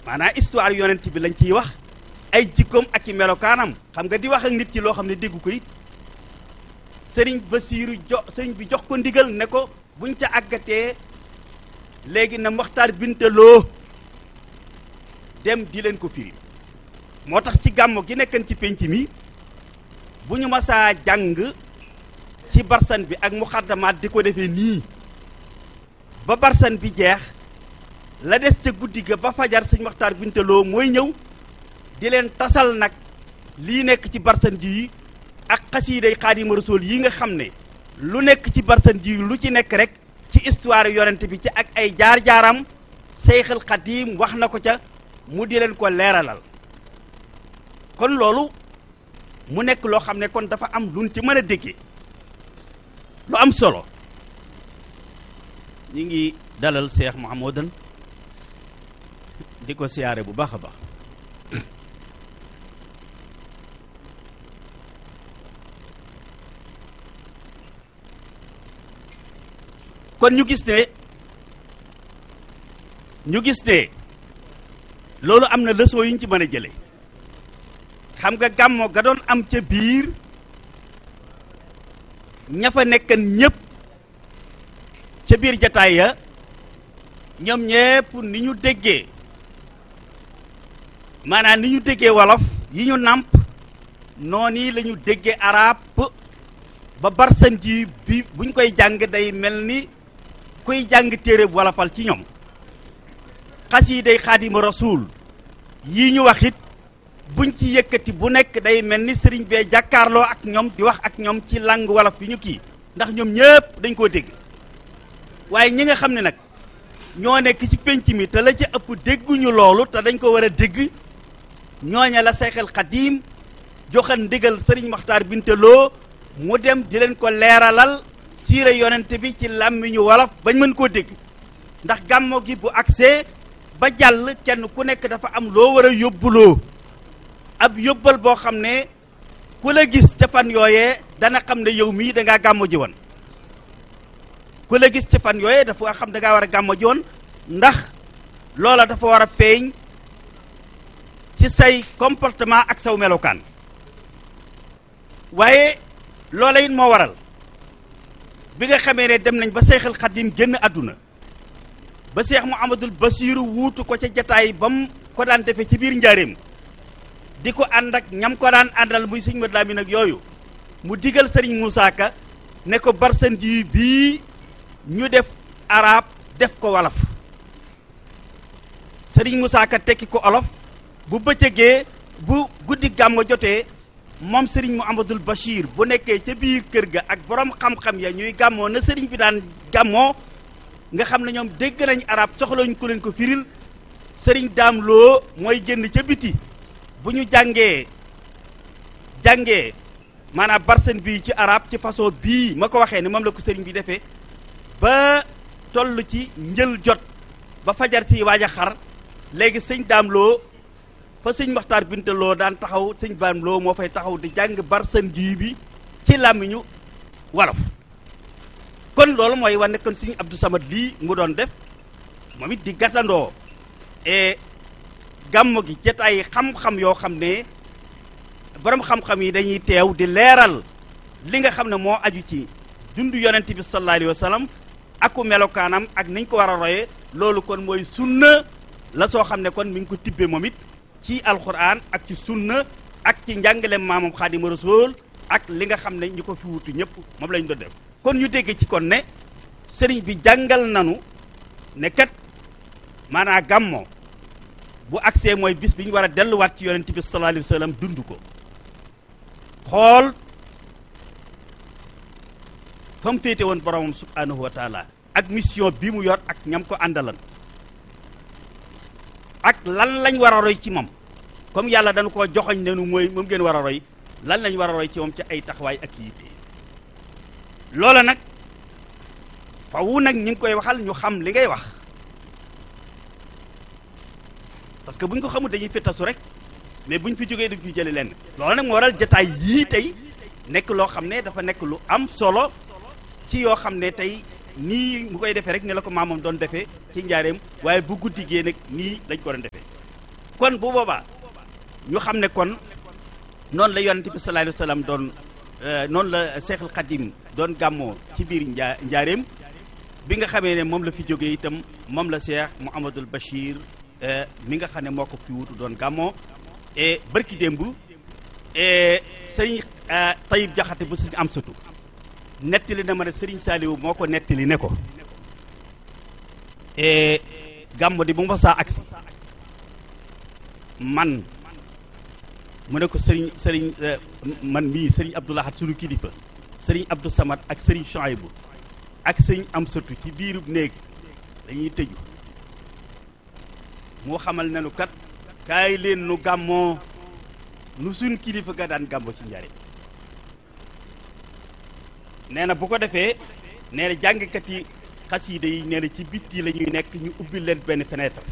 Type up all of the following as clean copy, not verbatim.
maanaam histoire yonent bi lañ ciy wax ay jikkoom ak i melokaanam. xam nga di wax ak nit ci loo xam ne déggu ko it sëriñ bi jox ko ndigal ne ko buñ ca àggatee léegi na Moxtaar Binta Lo dem di leen ko firi. moo tax ci gàmmo gi nekkan ci penc mi bu ñu masaa jàng ci barsan bi ak muxaddamaat di ko defee nii ba barsan bi jeex la des ca guddi ga ba fajar sëñ Moxtaar Binta Lo mooy ñëw di leen tasal nag lii nekk ci barsan ji ak xasiiday Xaadimu Rasuul yi nga xam ne lu nekk ci barsan ji lu ci nekk rek ci histoire yonent bi ci ak ay jaar-jaaram Seyxul Xadiim wax na ko ca mu di leen ko leeralal. kon loolu mu nekk loo xam ne kon dafa am luñ ci mën a déggee lu am solo. ñu ngi dalal Cheikh Mouhamadan di ko siyaare bu baax a baax. kon ñu gis ne loolu am na leçon yu ñu ci mën a jëlee. xam nga gàmmo ga doon am ca biir ña fa nekkan ñëpp ca biir jataay ya ñoom ñépp ni ñu déggee maanaam ni ñu déggee wolof yi ñu nàmp noonu la ñu déggee arab ba barsan ji bi buñ koy jàng day mel ni kuy jàng téere wolofal ci ñoom. xasiiday Xaadimu Rasuul yii ñu wax it buñ ci yëkkati bu nekk day mel ni sëriñ bee jàkkaarloo ak ñoom di wax ak ñoom ci langue wolof yi ñu kii ndax ñoom ñëpp dañ koo dégg. waaye ñi nga xam ne nag ñoo nekk ci penc mi te la ca ëpp dégguñu loolu te dañ ko war a dégg ñooña la Seyxul Xadiim joxan ndigal sëriñ Moxtaar Binta Lo mu dem di leen ko leeralal siire yonente bi ci làmmiñu wolof bañ mën koo dégg. ndax gàmmo gi bu agsee ba jàll kenn ku nekk dafa am loo war a yóbbuloo ab yóbbal boo xam ne ku la gis ca fan yooyee dana xam ne yow mii dangaa gàmmo ji woon. ku la gis ca fan yooyee dafa xam dangaa war a gàmmo ji woon ndax loola dafa war a feeñ ci say comportement ak saw melokaan. waaye loola it moo waral bi nga xamee ne dem nañ ba Seyxul Xadiim génn àdduna ba Seex Muhammadul Basiiru wuutu ko ca jataay ba mu ko daan defee ci biir njaareem di ko ànd ak ñam ko daan àndal muy sëñ Madu Lamin ak yooyu mu digal sëriñ Muusaa Ka ne ko barsan ji bii ñu def arab def ko wolof. sëriñ Muusaa Ka tekki ko olof bu bëccëgee bu guddi gàmmu jotee moom sëriñ Muhammadul Bachir bu nekkee ca biir kër ga ak borom xam-xam ya ñuy gàmmoo na sëriñ bi daan gàmmoo nga xam ne ñoom dégg nañ arab soxlañ ku leen ko firil sëriñ Daam Lo mooy génn ca biti bu ñu jàngee maanaam barsan bii ci arab ci façon bii ma ko waxee ne moom la ko sëriñ bi defee ba toll ci njël jot ba fajar si waaj a xar léegi sëñ Daam Lo fa sëñ Moxtaar Binta Lo daan taxaw sëñ Daam Lo moo fay taxaw di jàng barsan ji bi ci làmmiñu wolof. kon loolu mooy wane kon sëñ Abdou Samad lii mu doon def moom it di gàttandoo gàmmo gi jotaay xam-xam yoo xam ne borom xam-xam yi dañuy teew di leeral li nga xam ne moo aju ci dundu yonent bi sallallahu alayhi wa sallam aku melokaanam ak niñ ko war a roye loolu kon mooy sunna la soo xam ne kon mi ngi ko tibbee moom it ci alquran ak ci sunna ak ci njàngaleem maamam Xaadimu Rasuul ak li nga xam ne ñu ko fi wutu ñëpp moom lañ doon def. kon ñu dégg ci kon ne sëriñ bi jàngal nanu ne kat maanaa gàmmo bu agsee mooy bis bi ñu war a delluwaat ci yonent bi sallallahu alayhi wa sallam dund ko xool fa mu féete woon boromam subhanahu wa taala ak mission bi mu yor ak ñam ko àndalan ak lan lañ war a roy ci moom comme yàlla dañu koo joxoñ ne nu mooy moom ngeen war a roy lan lañ war a roy ci moom ci ay taxawaay ak yitte loola nag fawu nag ñi ngi koy waxal ñu xam li ngay wax parce que bu ñu ko xamul dañuy fettasu rek mais bu ñu fi jógee dañ fi jëlee lenn loola nag moo waral jataay yii tey nekk loo xam ne dafa nekk lu am solo ci yoo xam ne tey nii mu koy defee rek ne la ko maamam doon defee ci njaareem waaye bu guddi gee nag nii lañ ko doon defee kon bu boobaa ñu xam ne kon noonu la yonent bi sallallahu alayhi wa sallam doon noonu la Seexul Xadim doon gàmmoo ci biir njaareem bi nga xamee ne moom la fi jógee itam moom la Cheikh Mouhamadul Bachir mi nga xam ne moo ko fi wutu doon gàmmoo et barki démb sëriñ Tayib Jaxate bu sëriñ Amsatu nettali na ma ne sëriñ Saaliwu moo ko nettali ne ko gàmmo di bu ma saa agsi man mu ne ko sëriñ man mii sëriñ Abdou Lahad sunu kilifa sëriñ Abdou Samad ak sëriñ Chouaïbou ak sëriñ Amsatu ci biirub néeg dañuy tëju moo xamal ne nu kat kaay leen nu gàmmoo nu suñ kilifa ga daan gàmmo ci njariñ nee na bu ko defee nee na jàngkat yi xasiida yi nee na ci bitti la ñuy nekk ñu ubbi leen benn fenêtre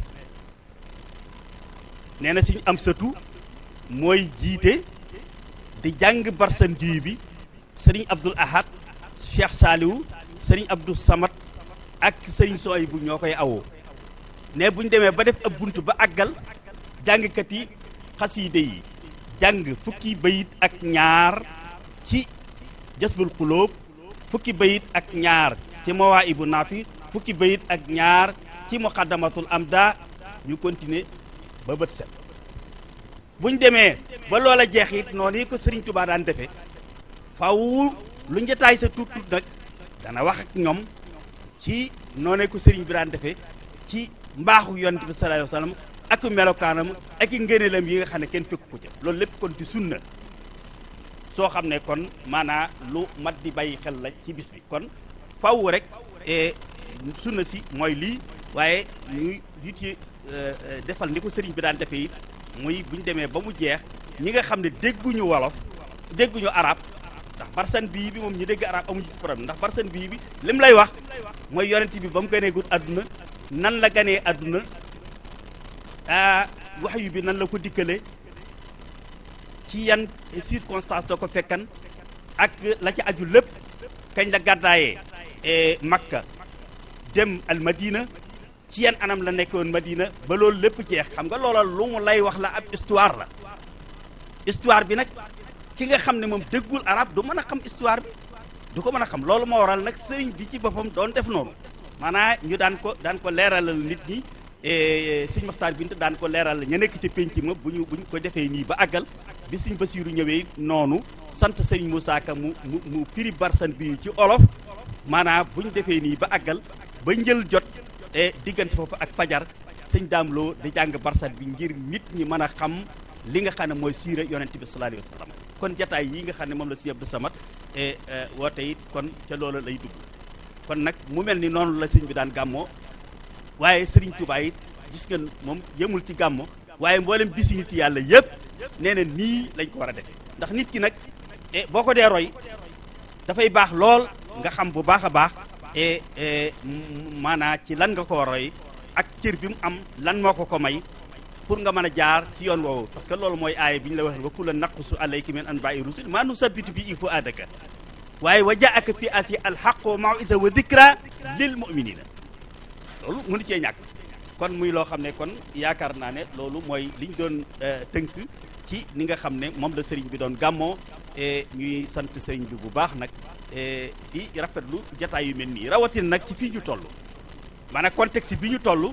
nee na suñ Amsatu mooy jiite di jàng barsan diyu bi sëriñ Abdul Ahad Cheikh Saliou sëriñ Abdou Samad ak sëriñ Souhaïbou ñoo koy awoo ne bu ñu demee ba def ab bunt ba àggal jàngkat yi xasiide yi jàng fukki bayit ak ñaar ci jasbul xulóob fukki bayit ak ñaar ci mawaahibu naafi fukki bayit ak ñaar ci muqaddamatul amda ñu continuer ba bët set bu ñu demee ba loola jeex it noonu yi ko Serigne Touba daan defee faw lu njataay sa tuut tuut nag dana wax ak ñoom ci noonee ko Serigne bi daan defee ci mbaaxu yonent bi sallallahu alayhi wasallam ak melokaanam ak i ngëneelam yi nga xam ne kenn fekku ko ca loolu lépp kon ci sunna soo xam ne kon maanaa lu mat di bàyyi xel la ci bis bi kon faw rek sunna si mooy lii waaye ñuy yit defal ni ko Serigne bi daan defee it muy bu ñu demee ba mu jeex ñi nga xam ne dégguñu wolof dégguñu arab ndax barsan bii bi moom ñi dégg arab amuñu ci problème ndax barsan bii bi lim lay wax mooy yonent bi ba mu gënee gut àdduna nan la ganee àdduna waxyu bi nan la ko dikkale ci yan circonstance da ko fekkan ak la ci aju lépp kañ la gàddaayee Makka dem al Madina ci yan anam la nekkoon Madina ba loolu lépp jeex xam nga loola lu mu lay wax la ab histoire la histoire bi nag ki nga xam ne moom déggul arab du mën a xam histoire bi du ko mën a xam loolu moo waral nag sëriñ bi ci boppam doon def noonu maanaam ñu daan ko leeralal nit ñi Sëriñ Maxtaar Binta daan ko leeral ña nekk ci pénc ma bu ñu ko defee nii ba àggal bi Sëriñ Basiiru ñëwee noonu sant Sëriñ Musaa Ka mu firi barsan bi ci olof maanaam bu ñu defee nii ba àggal ba njël jot diggante foofu ak fajar sëñ Daam Lo di jàng barsan bi ngir nit ñi mën a xam li nga xam ne mooy siira yonent bi sallallahu alayhi wa sallam kon jataay yi nga xam ne moom la Sëriñ Abdou Samad woote it kon ca loolu lay dugg kon nag mu mel ni noonu la sëñ bi daan gàmmoo waaye Serigne Touba it gis nga moom yemul ci gàmmo waaye mboolem bisi nit yàlla yëpp nee na nii lañ ko war a def ndax nit ki nag boo ko dee roy dafay baax lool nga xam bu baax a baax maanaa ci lan nga ko roy ak cër bi mu am lan moo ko may pour nga mën a jaar ci yoon woowu parce que loolu mooy aaya bi ñu la wax wa kullan naqussu alayka min anbaa'i rusul maa nusabbitu bihi fu'aadaka waaye wa jaa'aka fi asi alhaqu wa maw'izatan wa dhikra lil mu'minina loolu mënu cee ñàkk kon muy loo xam ne kon yaakaar naa ne loolu mooy liñ doon tënk ci ni nga xam ne moom la sëriñ bi doon gàmmoo ñuy sant sëriñ bi bu baax nag di rafetlu jataay yu mel nii rawatina nag ci fii ñu toll maanaam contexte bi ñu toll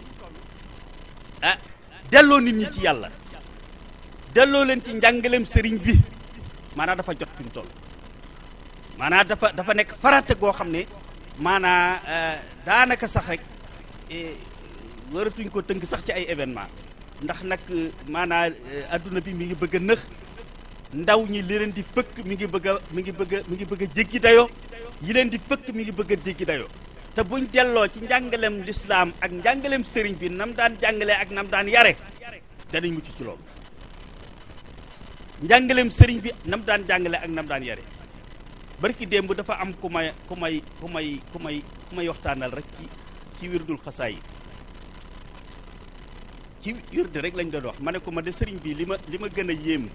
delloo nit ñi ci yàlla delloo leen ci njàngaleem sëriñ bi maanaam dafa jot fi mu toll maanaam dafa nekk farata goo xam ne maanaam daanaka sax rek waratuñ ko tënk sax ci ay événement ndax nag maanaam adduna bi mi ngi bëgg a nëx ndaw ñi li leen di fëkk mi ngi bëgg a jéggi dayo yi leen di fëkk mi ngi bëgg a jéggi dayo te buñ delloo ci njàngaleem lislaam ak njàngaleem sëriñ bi nam daan jàngalee ak nam daan yare danañ mucc ci loolu njàngaleem sëriñ bi nam daan jàngale ak nam daan yare barki démb dafa am ku may waxtaanal rek ci wirdul xasaayid ci wirde rek lañ doon wax ma ne ko ma de sëriñ bi li ma gën a yéem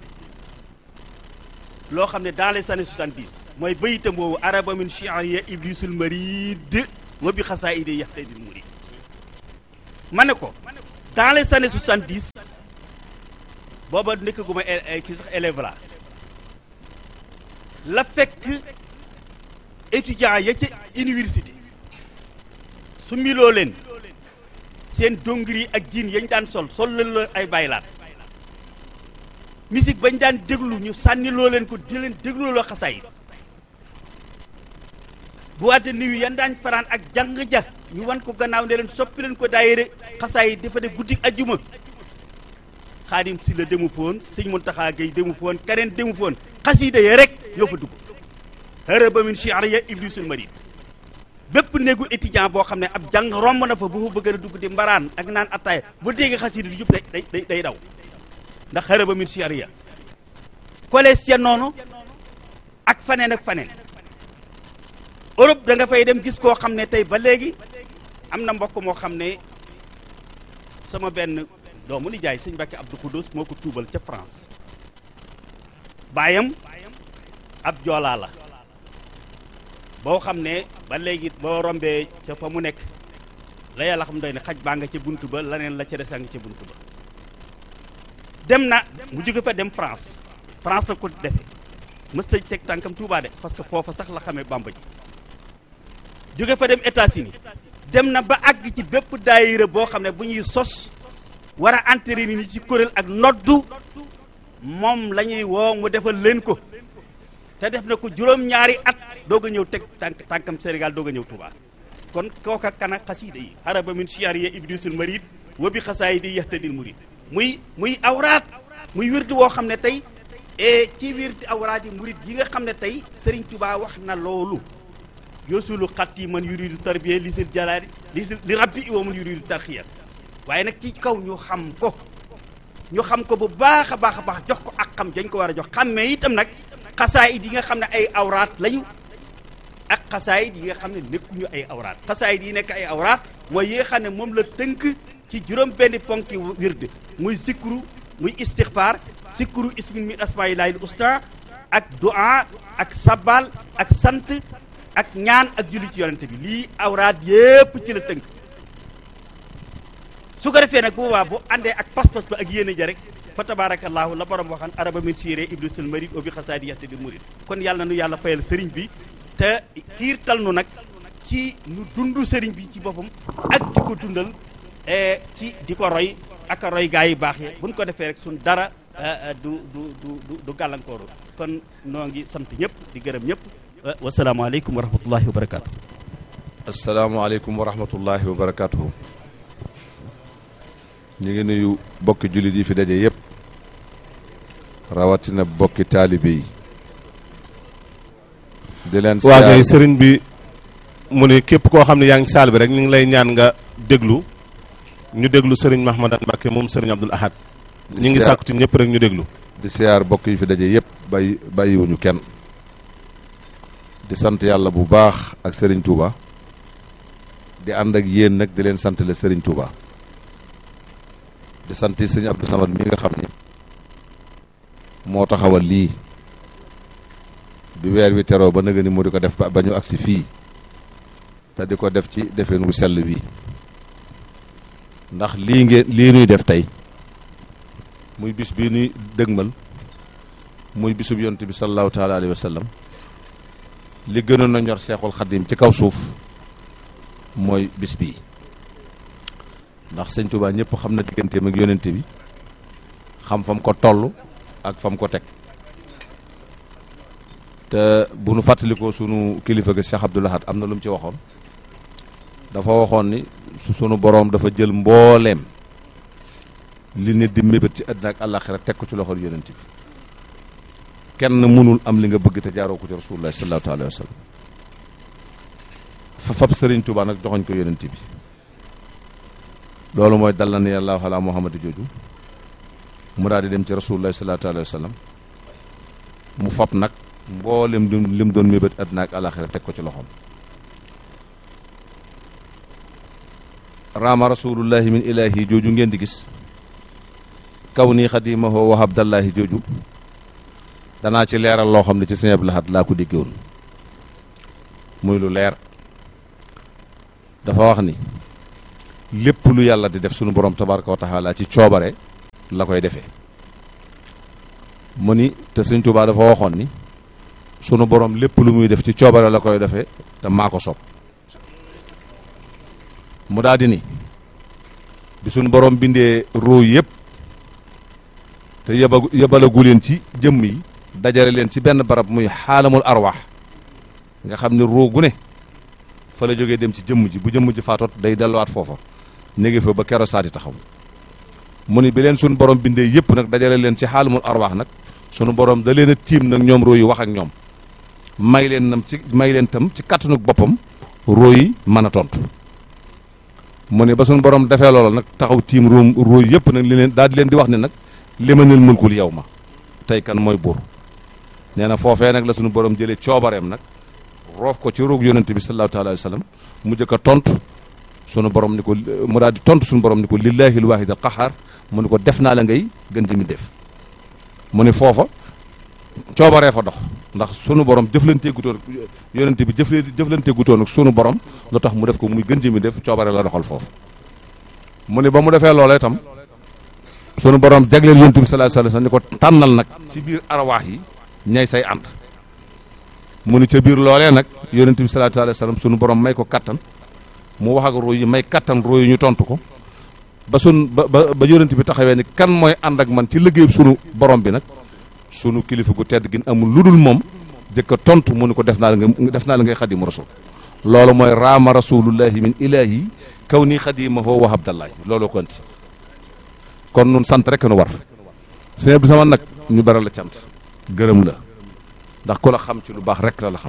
loo xam ne dans les années 70 mooy bayitam boobu araba min shi'riya iblisul marid wa bi xasaayidi yaxtadil murid ma ne ko dans les années 70 booba nekkaguma kii sax élève la fekk étudiant ya ca université su miloo leen seen dongri ak jiin yañ daan sol leen la ay baylaat musique bañ daan déglu ñu sànni loo leen ko di leen déglu loo xasaay bu waate niw yan daan faraan ak jàng ja ñu wan ko gannaaw ne leen soppi leen ko daayira xasaay dafa def guddi ajjuma Xaadim si la demu foon sëñ Muntaxa Gay demu foon keneen demu foon xasiida ya rek ñoo fa dugg haraba min shi'riya iblisul marid bépp néegu étudiant boo xam ne ab jàng romb na fa bu fa bëgg a dugg di mbaraan ak naan attaaya bu dégg xasiida di yëpp day daw ndax haraba min shi'riya collège ya noonu ak faneen ak faneen Europe da nga fay dem gis koo xam ne tey ba léegi am na mbokk moo xam ne sama benn doomu nijaay sëñ Mbàkke Abdou Khoudous moo ko tuubal ca France baayam ab joolaa la boo xam ne ba léegi boo rombee ca fa mu nekk la yàlla xam doy ne xaj baa nga ca bunt ba laneen la ca desa nga ca bunt ba dem na mu jóge fa dem France la ko defe mësta teg tànkam Tuubaa de parce que foofa sax la xamee Bàmba ji jóge fa dem États-Unis dem na ba àgg ci bépp daayira boo xam ne bu ñuy sos war a entrer ni ci kuréel ak noddu moom la ñuy woo mu defal leen ko te def na ko juróom-ñaari at doog a ñëw teg tànkam Sénégal doog a ñëw Touba kon kooka kana xasiida yi haraba min shi'riya iblisul marid wa bi xasaayidi yahtadil murid muy awraat muy wirdu woo xam ne tey ci wirdu awraat yi murid yi nga xam ne tey Serigne Touba wax na loolu yosulu xatti man yuridu tarbiya li sil jalaali li rabbi wa man yuridu tarxiya waaye nag ci kaw ñu xam ko bu baax a baax a baax jox ko ak xam dañ ko war a jox xàmmee itam nag xasaayid yi nga xam ne ay awraat lañu ak xasaayid yi nga xam ne nekkuñu ay awraat xasaayid yi nekk ay awraat mooy yi nga xam ne moom la tënk ci juróom benn ponki wird muy zikru muy istixfaar zikru ismin min asma'illahi al-husna ak du'a ak sabal ak sant ak ñaan ak julli ci yonente bi lii awraat yépp ci la tënk su ko defee nag bu boobaa bu àndee ak pas-pas ba ak yéene ja rek fa tabarakallahu la borom waxan araba min siré iblisul marid o bi xasaadi yahtadi murid kon yàlla nu yàlla fayal sëriñ bi te kiirtal nu nag ci nu dund sëriñ bi ci boppam ak di ko dundal ci di ko roy ak roy gaa yi baax yi buñ ko defee rek suñ dara du gàllankooru kon noo ngi sant ñëpp di gërëm ñëpp wasalaamaaleykum wa rahmatullahi wa barakaatu. asalaamaaleykum wa rahmatullahi wa barakaatu. ñu ngi nuyu bokki jullit yi fi daje yëpp rawatina bokki taalibe yi di leen waa kay sëriñ bi mu ne képp koo xam ne yaa ngi saal bi rek ñu ngi lay ñaan nga déglu ñu déglu sëriñ Mahmadan Mbacké moom sëriñ Abdoul Ahad ñu ngi sàkku ci ñëpp rek ñu déglu di siyaar bokk yi fi daje yëpp bàyyiwuñu kenn di sant yàlla bu baax ak sëriñ Touba di ànd ak yéen nag di leen sant le sëriñ Touba di sant sëñ Abdou Samad mi nga xam ni moo taxawal lii bi weer wi teroo ba nëga ni mu di ko def ba ñu agsi fii te di ko def ci defeen wu sell bi ndax lii nuy def tey muy bis bii nuy dëgmal muy bisub yonent bi sallallahu taala alayhi wa sallam li gënoon a ñor Seexul Xadim ci kaw suuf mooy bis bii ndax sëñ Touba ñëpp xam na digganteem ak yonent bi xam fam ko toll ak fam ko teg te bu nu fàttalikoo sunu kilifa ga Cheikh Abdoul Ahad am na lu mu ci waxoon dafa waxoon ni sunu boroom dafa jël mbooleem li nit di mébét ci àddina ak àllaaxira teg ko ci loxol yonent bi kenn mënul am li nga bëgg te jaaroo ko ci rasulullah sallallahu alayhi wa sallam fa fab sëriñ Touba nag joxoñ ko yonent bi loolu mooy dal na ni yàlla ala muhammad jooju mu daal di dem ci rasulullah sallallahu alayhi wa sallam mu fab nag mboolem lim doon mébét àddina ak àllaaxira teg ko ci loxoom raama rasulullahi min ilahi jooju ngeen di gis kaw nii xadimahu wa abdallahi jooju danaa ci leeral loo xam ne ci sëñ Abdou Lahad laa ko déggoon muy lu leer dafa wax ni lépp lu yàlla di def sunu borom tabaraka wa taala ci coobare la koy defee mu ni te sëñ Tuubaa dafa waxoon ni sunu borom lépp lu muy def ci coobare la koy defee te maa ko sopp mu daal di ni bi sunu borom bindee ruu yëpp te yebalagu leen ci jëmm yi dajale leen ci benn barab muy xaalamul arwaax nga xam ne ruu gu ne fa la jógee dem ci jëmm ji bu jëmm ji faatoot day delluwaat foofa néegi fa ba kero saati taxaw mu ni bi leen sunu borom bindee yëpp nag dajale leen ci xaalamul arwaax nag sunu borom da leen a tiim nag ñoom ruu yi wax ak ñoom may leen tam ci kàttanu boppam ruu yi mën a tontu mu ne ba sunu borom defee loola nag taxaw tiim ruu yëpp nag li leen daal di leen di wax ne nag limanil mulkul yow ma tey kan mooy buur nee na foofee nag la sunu borom jëlee coobareem nag roof ko ci ruug yonente bi sallallahu taala alayhi wa sallam mu jëkk a tontu sunu borom ni ko mu daal di tontu sunu borom ni ko lillahi alwahid alqahar mu ni ko def naa la ngay gën ji mi def mu ni foofa coobaree fa dox ndax sunu borom jëflantee gutoon yonente bi jëflantee gutoon ak sunu borom lu tax mu def ko muy gën ji mi def coobare la doxal foofu mu ni ba mu defee loola itam sunu borom jagleel yonent bi sallallahu alayhi wasallam ni ko tànnal nag ci biir arwaax yi ñay say ànd mu ni ca biir loolee nag yonent bi sallallahu alayhi wasallam sunu borom may ko kattan mu wax ak ruu yi may kattan ruu yi ñu tontu ko ba ba yonent bi taxawee ni kan mooy ànd ak man ci liggéey sunu borom bi nag sunu kilifa gu tedd gi amul lu dul moom jëkk a tontu mu ni ko def naa la ngay xadimu rasul loolu mooy raama rasulullahi min ilahi kaw nii xadimahu wa abdallahi looloo ko anti kon nun sant rek nu war sëñ bi sama nag ñu beral la cant gërëm la ndax ku la xam ci lu baax rek la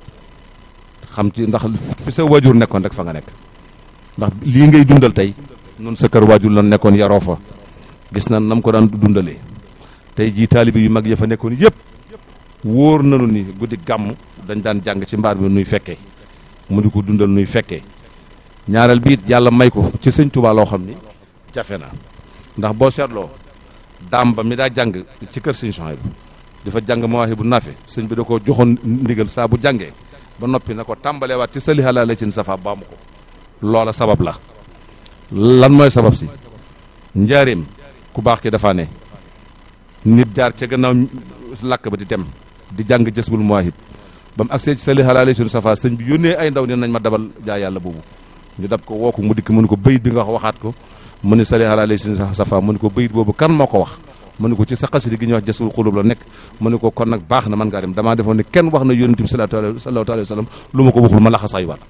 xam ci ndax fi sa waajur nekkoon rek fa nga nekk ndax lii ngay dundal tey nun sa kër waajur la nekkoon yaroo fa gis na nam ko daan dundalee tey jii taalibe yu mag ya fa nekkoon yëpp wóor nanu ni guddi gàmm dañ daan jàng ci mbaar bi nuy fekkee mu di ko dundal nuy fekkee ñaareel bi it yàlla may ko ci sëñ Tuubaa loo xam ni jafe na ndax boo seetloo daam ba mi daa jàng ci kër sëñ Souhaïbou dafa jàng Mawaahibu Naafi sëñ bi da ko joxoon ndigal saa bu jàngee ba noppi na ko tàmbaleewaat ci sali halaa la cin safa baamu ko loola sabab la lan mooy sabab si njaareem ku baax ki dafa ne nit jaar ca gannaaw làkk ba di dem di jàng Jazbul Mawaahib ba mu agsee ci sali halaa la cin safa sëñ bi yónnee ay ndaw ne nañ ma dabal jaa yàlla boobu ñu dab ko woo ko mu dikk mu ne ko bayit bi nga waxaat ko mu ni sali halaa la cin safa mu ne ko bayit boobu kan moo ko wax mu ne ko ci sa xasida gi ñuy wax Jazbul Xulub la nekk mu ne ko kon nag baax na man ngaa dem damaa defoon ne kenn wax na yonent bi sallallahu alayhi wa sallam lu ma ko waxul ma laxasay war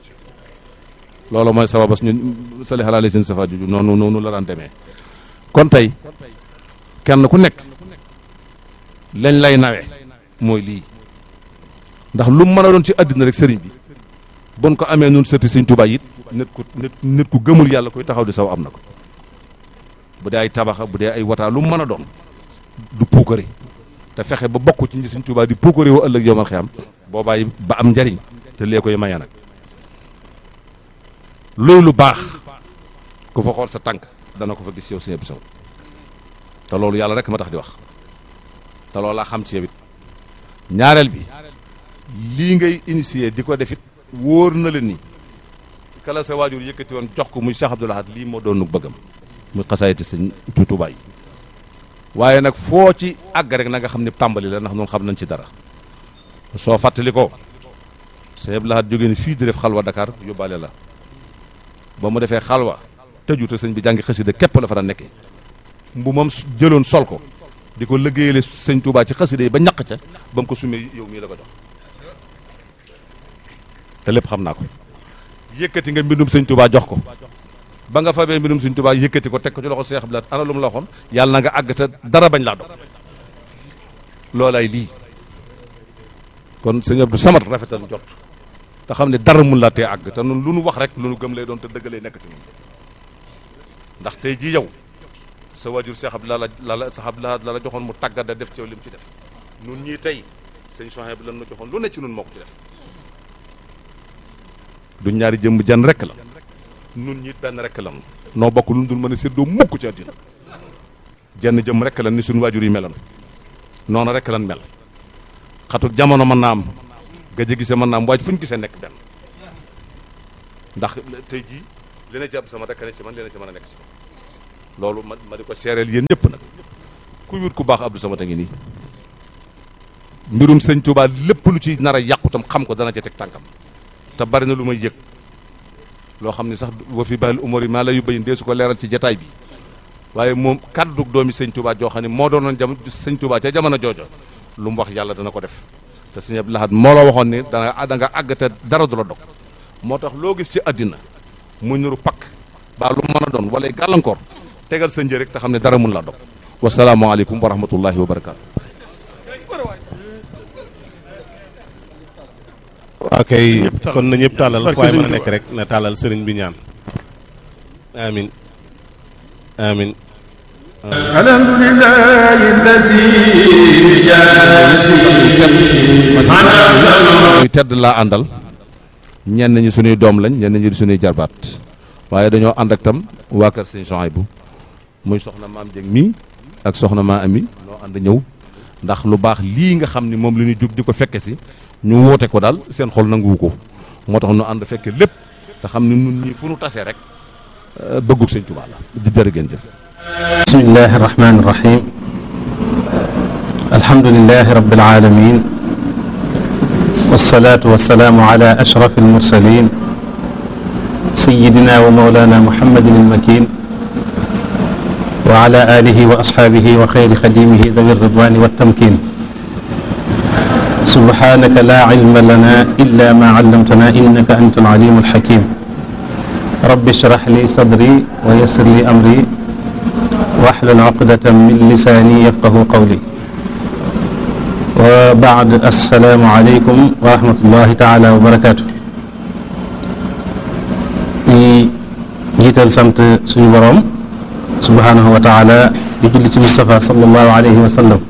loolu mooy sababas ñu sali halaa la cin safa juju noonu la daan demee kon tey kenn ku nekk lañ lay nawe mooy lii ndax lu mu mën a doon ci àddina rek sëriñ bi bon ko amee nun sëti sëñ Tuubaa it nit ku gëmul yàlla koy taxaw di saw am na ko bu dee ay tabaxa bu dee ay wataa lu mu mën a doon du puukare te fexe ba bokk ci ñi sëñ Tuubaa di puukare woo ëllëg yowmal xiyam boobaay ba am njariñ te lee koy maye nag loolu lu baax ku fa xool sa tànk dana ko fa gis yow sëñ bi saw te loolu yàlla rek ma tax di wax te loolu laa xam ci yow it ñaareel bi lii ngay initier di ko defit wóor na la ni kala sa waajur yëkkati woon jox ko muy Cheikh Abdoul Ahad lii moo doon nu bëggam muy xasaayati sëñ Tuubaa yi waaye nag foo ci àgg rek na nga xam ne tàmbali la ndax noonu xam nañ ci dara soo fàttali ko Cheikh Abdoul Ahad jógee ni fii di def xalwa Dakar yóbbaale la ba mu defee xalwa tëju te sëñ bi jàngi xasida képp la fa daan nekkee mbu moom jëloon sol ko di ko liggéeyale sëñ Tuubaa ci xasida yi ba ñaq ca ba mu ko sumee yow mii la ko jox te lépp xam naa ko yëkkati nga mbindum sëñ Tuubaa jox ko ba nga fabee mbindum sëñ Tuubaa yëkkati ko teg ko ci loxo Cheikh Abdoul Ahad ana lu mu la waxoon yàlla na nga àgg te dara bañ laa dox loolaay lii kon sëñ Abdou Samad rafetal jot te xam ne dara mun laa tee àgg te nun lu nu wax rek lu nu gëm lay doon te dëgg lay nekk ci ñun ndax tey jii yow sa waajur Cheikh Abdoul Ahad la joxoon mu tàggat da def ci li mu ci def nun ñii tey sëñ Souhaïbou lan na joxoon lu ne ci nun moo ko ci def du ñaari jëmm jan rek la nun ñit benn rek la noo bokk lu dul mën a séddoo mukk ci àddina jenn jëmm rek la ni suñu waajur yi meloon noonu rek lan mel xatu jamono mën naa am gëj a gisee mën naa am waaye fu ñu gisee nekk benn ndax tey jii li na jàpp sama rek ne ci man li na ci mën a nekk ci man loolu ma di ko seereel yéen ñëpp nag ku wut ku baax Abdou Samad a ngi nii mbirum sëñ Touba lépp lu ci nar a yàqutam xam ko dana ca teg tànkam te bari na lu may yëg loo xam ne sax wa fi bal umuri maa la yu bayin dee su ko leeral ci jataay bi waaye moom kaddu doomi sëñ Touba joo xam ne moo doonoon sëñ Touba ca jamono joojo lu mu wax yàlla dana ko def te sëñ Abdou Lahad moo la waxoon ni da nga àgg te dara du la dog moo tax loo gis ci àddina mu nuru pakk baa lu mën a doon wala gàllankoor tegal sa njëriñ rek te xam ne dara mun la dog wasalaamaaleykum wa rahmatullahi wa barakaatu. waa kay kon na ñëpp tàllal fu waay mën a nekk rek na tàllal sëriñ bi ñaan amin amin alhamdulillahi allazi muy tedd laa àndal ñenn ñi suñuy doom lañ ñenn ñi di suñuy jarbaat waaye dañoo ànd ak tam waa kër sëñ Souhaïbou muy soxna maam Dieng mii ak soxna maa ami noo ànd ñëw ndax lu baax lii nga xam ni moom la ñuy jóg di ko fekke si ñu woote ko daal seen xol nanguwu ko moo tax ñu ànd fekke lépp te xam ni nun ñii fu nu tasee rek bëggug sëñ Tuubaa la di jërë ngeen jëf. bismillahi irrahmani irrahim alhamdulilahi rabbil alamin wassalatu wassalaamu ala ashraf almursalin sayidina wa mawlana muhammadin almakin wa ala alihi wa ashabihi wa xayri xadimihi dawi ridwani wattamkin subhanaka la ilma lana illa ma allamtana innaka anta alalimu alhakim rabbi shrah li sadri wa yassir li amri wahlul uqdatan min lisaani yafqahu qawli wa baad assalaamu aleykum wa rahmatullahi taala wa barakaatu. ñi jiital sant suñu boroom subhanahu wa taala di julli ci Mustafa sallallahu alayhi wa sallam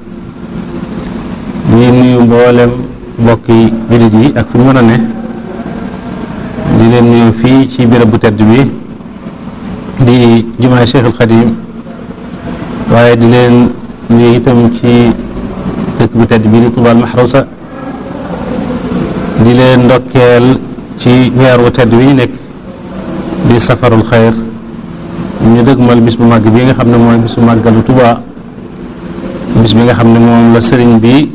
di nuyu mboolem mbokki jullit yi ak fu ñu mën a ne di leen nuyu fii ci béréb bu tedd bi di jumaay Cheikhul Xadim waaye di leen nuyu itam ci dëkk bu tedd bii di Touba Mahrousa di leen ndokkeel ci weer wu tedd wi ñu nekk di safarul xayr ñu dëgmal bis bu màgg bi nga xam ne mooy bisu màggalu Touba bis bi nga xam ne moom la sëriñ bi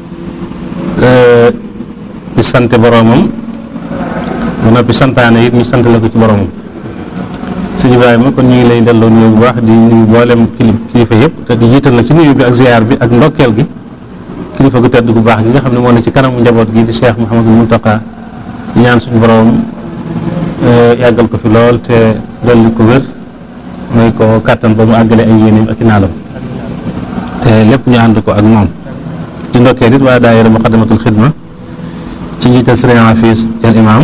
di sante boroomam ba noppi santaane it ñu sant la ko ci boroomam. sëñ Ibrahima kon ñu ngi lay delloo nuyu bu baax di nuyu mboolem kilifa yëpp te di jiital na ci nuyu bi ak ziar bi ak ndokkeel gi kilifa gu tedd gu baax gi nga xam ne moo ne ci kanamu njaboot gi di Cheikh Mouhamadou Mountakha di ñaan suñu borom yàggal ko fi lool te dolli ko wér mooy ko kàttan ba mu àggale ay yéeneem ak i naalam te lépp ñu ànd ko ak moom. di ndokkeel it waa daayira Muqaddamatul Xidma ci njiital Sëriñ Afis el imam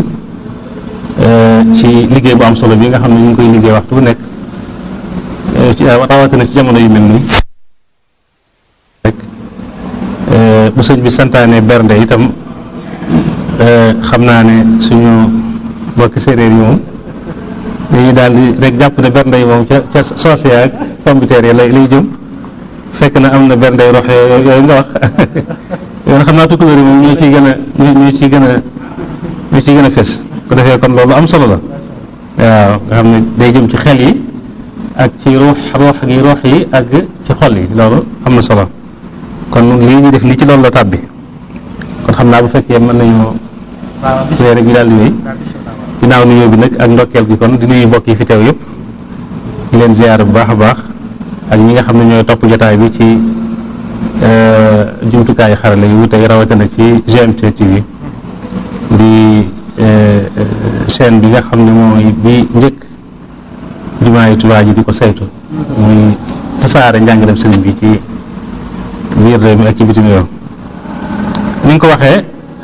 ci liggéey bu am solo bi nga xam ne ñu ngi koy liggéey waxtu bu nekk ci rawatina ci jamono yu mel nii rek bu sëñ bi santaane bernde itam xam naa ne suñu mbokki séeréer yi moom dañuy daal di rek jàpp ne bernde yi moom ca soose ak pombiteer yi lay jëm fekk na am na bernde yu rox yooyu nga wax yoon xam naa tukkuleer yi moom ñoo ciy gën a fes ko defee kon loolu am solo la waaw nga xam ne day jëm ci xel yi ak ci ruux yi ak ci xol yi loolu am na solo kon lii ñu def lii ci loolu la tàbbi kon xam naa bu fekkee mën nañu rek ñu daal di wéy ginnaaw nuyoo bi nag ak ndokkeel gi kon di nuyu mbokk yi fi teew yëpp di leen ziyaar bu baax a baax ak ñi nga xam ne ñooy topp jotaay bi ci jumtukaayu xarala yu wute rawatina ci GMT TV di chaîne bi nga xam ne mooy bi njëkk jumaa Tuubaa ji di ko saytu muy tasaare njàngalem sëriñ bi ci biir réew mi ak ci bitim réew ni nga ko waxee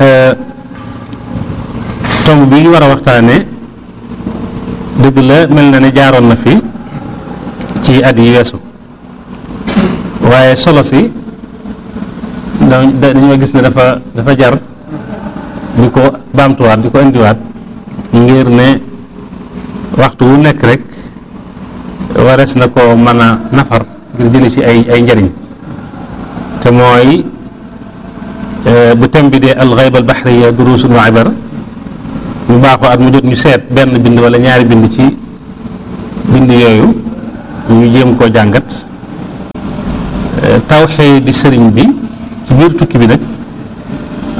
tomb bi ñu war a waxtaane dëgg la mel na ne jaaroon na fi ci at yi weesu waaye solo si dañoo gis ne dafa jar di ko baamtuwaat di ko indiwaat ngir ne waxtu wu nekk rek warees na ko mën a nafar ngir jële ci ay njariñ te mooy bu thème bi dee al-ghayba al-bahriya durusun wa ibar ñu baaxoo at mu jot ñu seet benn bind wala ñaari bind ci bind yooyu ñu jéem koo jàngat tawxiid di sëriñ bi ci biir tukki bi nag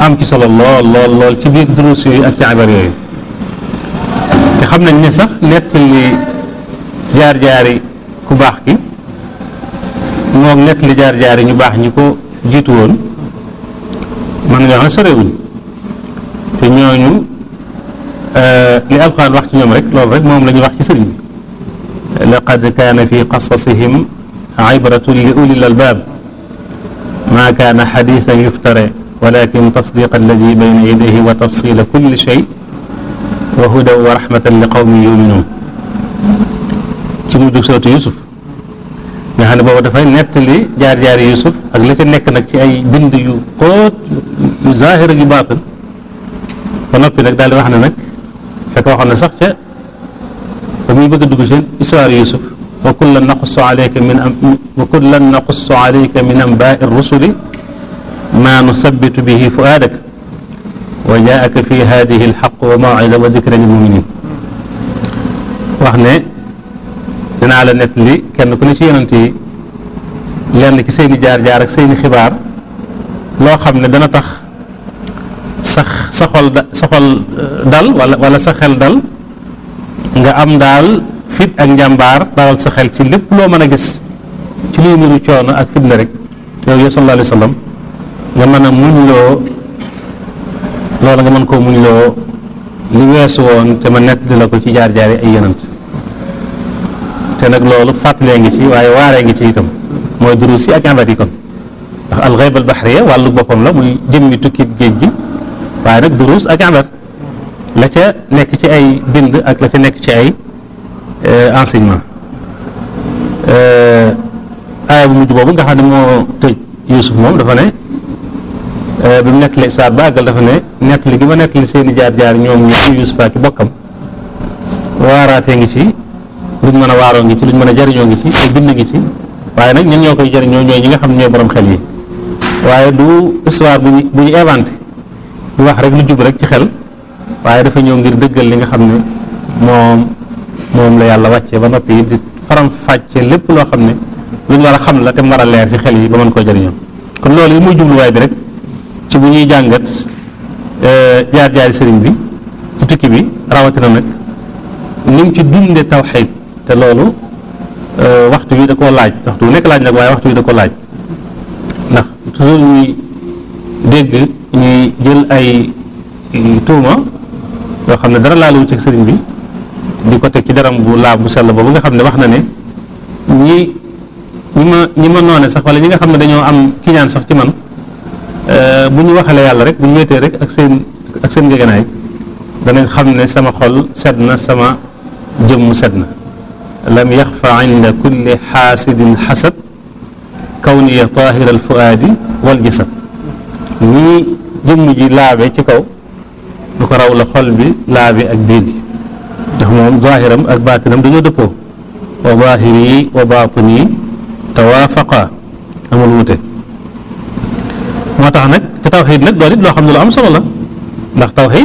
am ci solo lool ci biir duruus yooyu ak ci ibar yooyu te xam nañ ne sax nettali jaar-jaari ku baax ki moom nettali jaar-jaari ñu baax ñi ko jiitu woon mën nga wax ne sorewuñ te ñooñu li alxuraan wax ci ñoom rek loolu rek moom la ñuy wax ci sëriñ bi laqad kaana fi qasasihim ibratun li ulil albaab ma kaana xadiisan yuftare walakin tasdiqa alladi bayna yadayhi wa tafsila kulli shay wa hudan wa rahmatan li qawmin yuminuun ci mujjug sootu Yusuf nga xam ne boobu dafay nettali jaar-jaari Yusuf ak la ca nekk nag ci ay bind yu xóot yu zaahir ak yu baatin ba noppi nag daal di wax ne nag fekk waxoon ne sax ca ba muy bëgg a dugg ci histoire Yusuf wa kullan naqussu alayka min anbaai rusuli ma nusabbitu bihi fuaadak wa jaaka fi hadihi alxaq wa mawcida wa dikra lil muminin wax ne dinaa la nettali kenn ku ne ci yonent yi lenn ci seeni jaar-jaar ak seeni xibaar loo xam ne dana tax sa xol dal wala sa xel dal nga am daal fit ak njàmbaar dalal sa xel ci lépp loo mën a gis ci luy niru coono ak fitna rek yow yow sallallahu alayhi wa sallam nga mën a muñ loola nga mën koo muñ loo li weesu woon te ma nettali la ko ci jaar-jaari ay yonent te nag loolu fàttalee ngi ci waaye waaree ngi ci itam mooy duruus yi ak ibaad yi kon ndax al-ghayba al-bahriya wàllu boppam la muy jëmmi tukki géej gi waaye nag duruus ak ibaad la ca nekk ci ay bind ak la ca nekk ci ay enseignement aaya bu mujj boobu nga xam ne moo tëj Yuusuf moom dafa ne bi mu nettali histoire ba àggal dafa ne nettali gi ma nettali seeni jaar-jaar ñoom ñoom Yuusuf ak bokkam waaraatee ngi ci luñ mën a waaroo ngi ci luñ mën a jariñoo ngi ci ay bind ngi ci waaye nag ñun ñoo koy jariñoo ñooy ñi nga xam ne ñooy borom xel yi waaye du histoire bu ñu inventé du wax rek lu jub rek ci xel waaye dafa ñëw ngir dëggal li nga xam ne moom la yàlla wàccee ba noppi di faram fàcce lépp loo xam ne lu ñu war a xam la te mu war a leer ci xel yi ba mën koo jëriñoo kon loolu yi muy jubluwaay bi rek ci bu ñuy jàngat jaar-jaari sëriñ bi ci tukki bi rawatina nag ni mu ci dunde tawxiid te loolu waxtu wi da koo laaj waxtu wu nekk laaj nag waaye waxtu wi da koo laaj ndax toujours ñuy dégg ñuy jël ay tuuma yoo xam ne dara laaluwu ci sëriñ bi di ko teg ci daram bu laab bu sell boobu nga xam ne wax na ne ñi ma noone sax wala ñi nga xam ne dañoo am kiñaan sax ci man bu ñu waxalee yàlla rek bu ñu wéetee rek ak seen ngeganaay danañ xam ne sama xol sedd na sama jëmm sedd na lam yaxfa inda kulli xaasidin xasad kawniya tahir al fuaadi wal jasad ñii jëmm ji laabe ci kaw lu ko raw la xol bi laabe ak biir gi ndax moom zahiram ak baatinam dañoo dëppoo wa zahiri wa baatini tawaafaqa amul wute moo tax nag te tawxiid nag doon it loo xam ne lu am solo la ndax tawxiid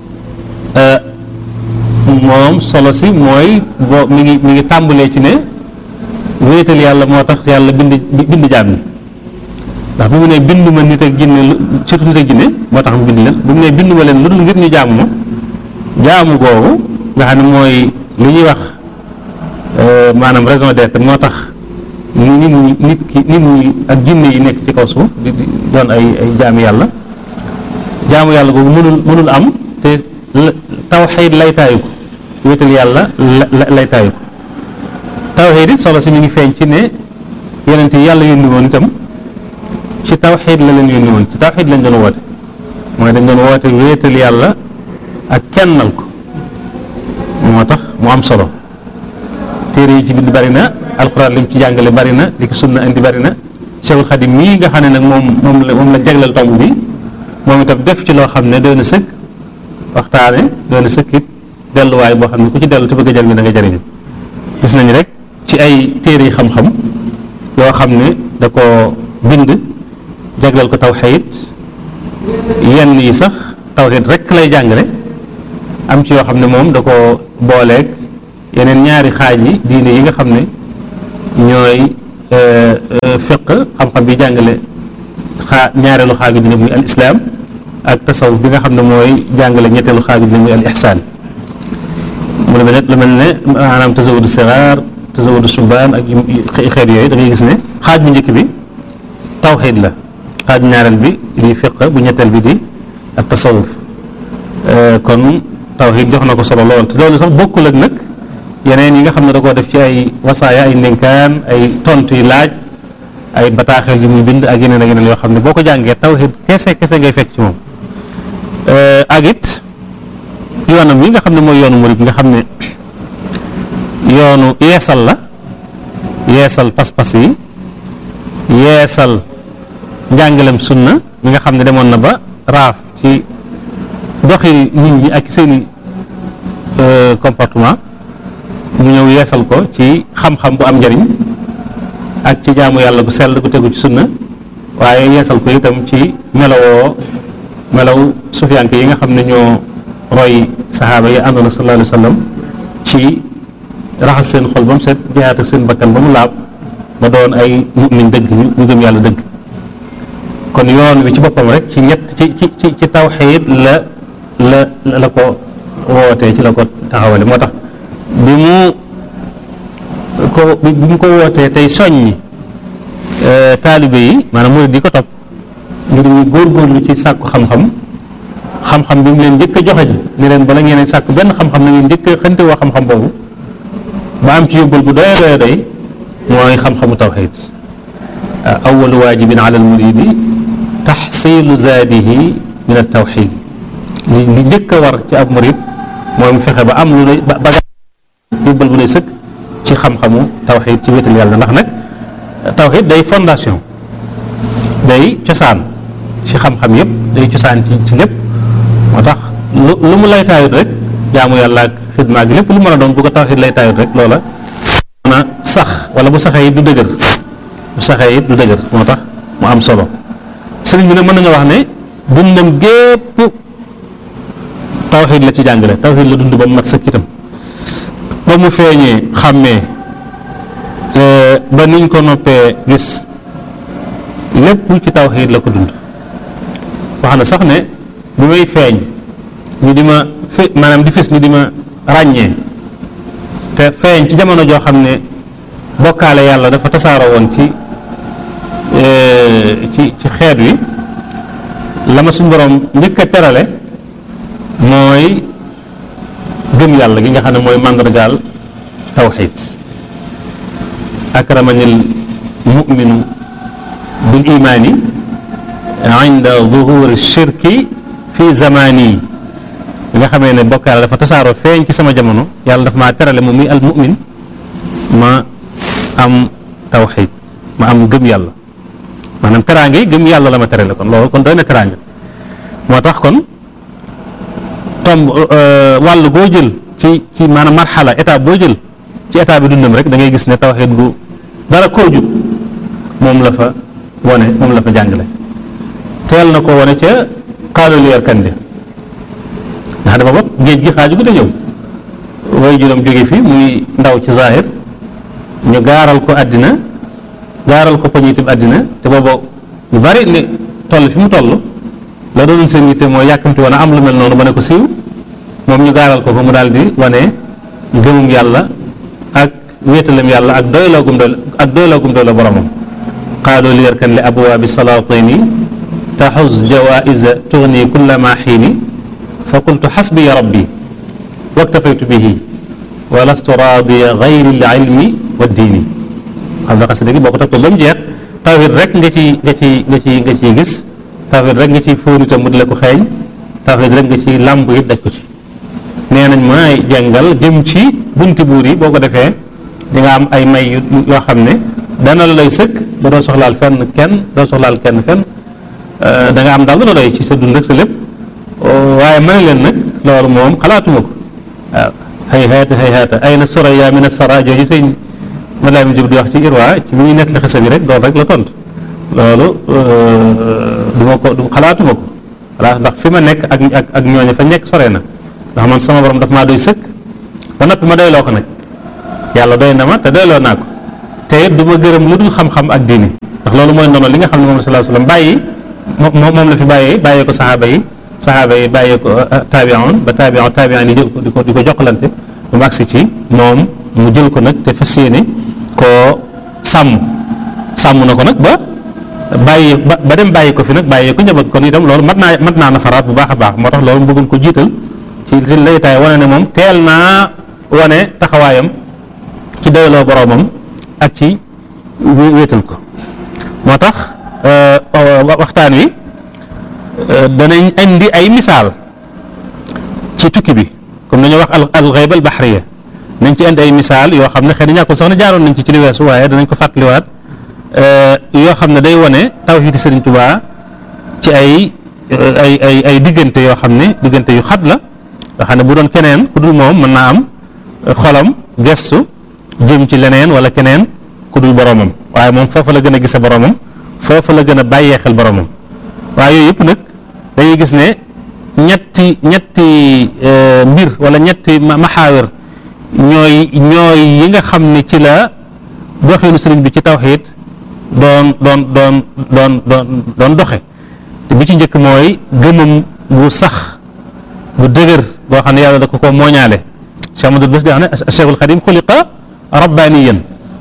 moom solo si mooy boo mi ngi tàmbalee ci ne wéetal yàlla moo tax yàlla bind jaam ñi ndax bi mu ne bindu ma nit ak jinne surtout nit ak jinne moo tax mu bind leen bi mu ne bindu ma leen lu dul ngir ñu jaamu ma jaamu googu nga xam ne mooy li ñuy wax maanaam raison d'être moo tax nit ñi ak jinne yi nekk ci kaw suuf di doon ay jaami yàlla jaamu yàlla googu mënul am te tawxiid lay taayu ko wéetal yàlla lay taayu ko tawxiid it solo si mi ngi feeñ ci ne yonent yi yàlla yónni woon itam ci tawxiid la leen yónni woon ci tawxiid lañ doon woote mooy dañ doon woote wéetal yàlla ak kennal ko moo tax mu am solo téere yi ci bind bari na alxuraan li mu ci jàngale bari na li ko sunna indi bari na Cheikhul Khadim mii nga xam ne nag moom la jagleel tomb bi moom itam def ci loo xam ne doy na sëkk waxtaane doy na sëkk it delluwaay boo xam ne ku ci dellu te bëgg a jëriñu da nga jëriñu gis nañu rek ci ay téere yi xam-xam yoo xam ne da ko bind jagleel ko tawxiid yenn yi sax tawxiid rek lay jàngale am ci yoo xam ne moom da ko booleeg yeneen ñaari xaaj yi diine yi nga xam ne ñooy fiq xam-xam bi jàngale ñaareelu xaaju diine muy al islam ak tasawuf bi nga xam ne mooy jàngale ñetteelu xaaj bi muy al ihsaan mu ne lu mel ne maanaam tasawudu siraar tasawudu subaan ak xeet yooyu da ngay gis ne xaaj bu njëkk bi tawxiid la xaaj ñaareel bi di fiq bu ñetteel bi di ak tasawuf kon tawxiid jox na ko solo lool te loolu sax bokkul ak nag yeneen yi nga xam ne da koo def ci ay wasaaya ay ndénkaan ay tontu yi laaj ay bataaxel yu muy bind ak yeneen yoo xam ne boo ko jàngee tawxiid kese ngay fekk ci moom ak it yoonam yi nga xam ne mooy yoonu murid nga xam ne yoonu yeesal la yeesal pas-pas yi yeesal njàngalem sunna mi nga xam ne demoon na ba raaf ci doxi nit ñi ak seeni comportement mu ñëw yeesal ko ci xam-xam bu am njariñ ak ci jaamu yàlla gu sell gu tegu ci sunna waaye yeesal ko itam ci melaw sufiyanke yi nga xam ne ñoo roy saxaaba yi àndoon ak sallallahu alayhi wa sallam ci raxas seen xol ba mu set jihaat ak seen bakkan ba mu laab ba doon ay mu'min dëgg ñu gëm yàlla dëgg kon yoon wi ci boppam rek ci ñett ci tawxiid la ko wootee ci la ko taxawale moo tax bi mu ko wootee tey soññi taalibe yi maanaam murid di ko topp ngir ñu góorgóorlu ci sàkku xam-xam bi mu leen njëkk a joxeñ ni leen bala ngeen sàkk benn xam-xam na ngeen njëkk a xante woo xam-xam boobu ba am ci yóbbal bu doy mooy xam-xamu tawxiid awalu waajibin ala al muridi taxsilu zaadihi min al tawxiid li njëkk a war ci ab murid mooy mu fexe ba am lu lay ba yóbbal bu lay sëkk ci xam-xamu tawxiid ci wéetal yàlla ndax nag tawxiid day fondation day cosaan ci xam-xam yëpp day cosaan ci lépp moo tax lu mu lay taayut rek jaamu yàlla ak xidma ak lépp lu mën a doon bu ko tawxiid lay taayut rek loola mën a sax wala bu saxee it du dëgër moo tax mu am solo sëriñ bi nag mën nañoo wax ne dundam gépp tawxiid la ci jàngale tawxiid la dund ba mu mat sëkk itam ba mu feeñee xàmmee ba niñ ko noppee gis lépp ci tawxiid la ko dund wax na sax ne bi may feeñ ñu di ma maanaam di fis ñu di ma ràññee te feeñ ci jamono joo xam ne bokkaale yàlla dafa tasaaroo woon ci xeet wi la ma suñ borom njëkk a terale mooy gëm yàlla gi nga xam ne mooy màndargaal tawxiid akramanil mu'minu bil imaani inda zuhuri shirki fi zamani bi nga xamee ne bokkaale dafa tasaaroo feeñ ci sama jamono yàlla dafa maa terale moom muy al mu'min ma am tawxiid ma am gëm yàlla maanaam teraanga yi gëm yàlla la ma terale kon loolu kon doy na teraanga moo tax kon tomb wàll boo jël ci maanaam marxala étape boo jël ci état bi dundam rek da ngay gis ne tawxiid gu dara kooju moom la fa wone moom la fa jàngale teel na ko wone ca xaalolu yarkande ndax dafa bopp géej gi xaaju gu da ñëw way juróom jóge fi muy ndaw ci zahir ñu gaaral ko àddina gaaral ko poñitim àddina te booba ñu bari ne toll fi mu toll la doon seen yitte mooy yàkkamti woon a am lu mel noonu ba ne ko siiw moom ñu gaaral ko fa mu daal di wane gëmum yàlla ak wéetalam yàlla ak doyloogum doylo boromam qaaloo li yarkan li abwaabi salaatini taxuz jawaïsa tugni kulla ma xiini fa qultu xasbiya rabbi waktafaytu bihi wa lastu raadiya gayri l ilmi wa diini xam nga xasida gi boo ko toppee ba mu jeex tawhid rek nga ciy gis tawhid rek nga ciy fóon itam mu di la ko xeeñ tawhid rek nga ciy làmb it daj ko ci nee nañ maay jàngal jëm ci bunti buur yi boo ko defee di nga am ay may yoo xam ne dana la doy sëkk ba doo soxlaal kenn da nga am daal la doy ci sa dund rek sa lépp waaye ma ne leen nag loolu moom xalaatuma ko waaw hayhaata ayna suraya min as-sara jooju sëñ Madame Diop di wax ci Irwa ci mi ñuy nettali xisa bi rek doon rek la tontu loolu du xalaatuma ko voilà ndax fi ma nekk ak ñooñu fa nekk sore na ndax man sama borom daf maa doy sëkk ba noppi ma doyloo ko nag yàlla doy na ma te doyloo naa ko te it du ma gërëm lu dul xam-xam ak diine ndax loolu mooy ndono li nga xam ne moom la sallallahu alayhi wasallam bàyyi moom la fi bàyyee ko saxaaba yi bàyyee ko taabi'un ba taabi'un yi jël ko di ko jokkalante ba mu agsi ci moom mu jël ko nag te fas yéene koo sàmm na ko nag ba dem bàyyi ko fi nag bàyyi ko njaboot kon itam loolu mat naa nafaraat bu baax a baax moo tax loolu mu bëggoon ko jiital ci laytaay wane ne moom teel naa wane taxawaayam ci doyloo boroomam ak ci wéetal ko moo tax waxtaan wi danañ indi ay misaal ci tukki bi comme dañoo wax al ghayba al bahriya nañ ci indi ay misaal yoo xam ne xëy na ñàkkul sax na jaaroon nañ ci li weesu waaye danañ ko fàttaliwaat yoo xam ne day wane tawhiid Sëriñ Tuubaa ci ay diggante yoo xam ne diggante yu xat la yoo xam ne bu doon keneen ku dul moom mën naa am xolam gestu jëm ci leneen wala keneen ku dul boromam waaye moom foofu la gën a gise boromam foofu la gën a bàyyee xel boromam waaye yooyu yëpp nag dañuy gis ne ñetti mbir wala ñetti maxaawir ñooy yi nga xam ne ci la doxeenu sëriñ bi ci tawxiid doon doxe te bi ci njëkk mooy gëmam bu sax bu dëgër boo xam ne yàlla da ko koo mooñaale Cheikh Amadou Bés di wax ne Cheikhul Xadim xuliqa rabbaniyan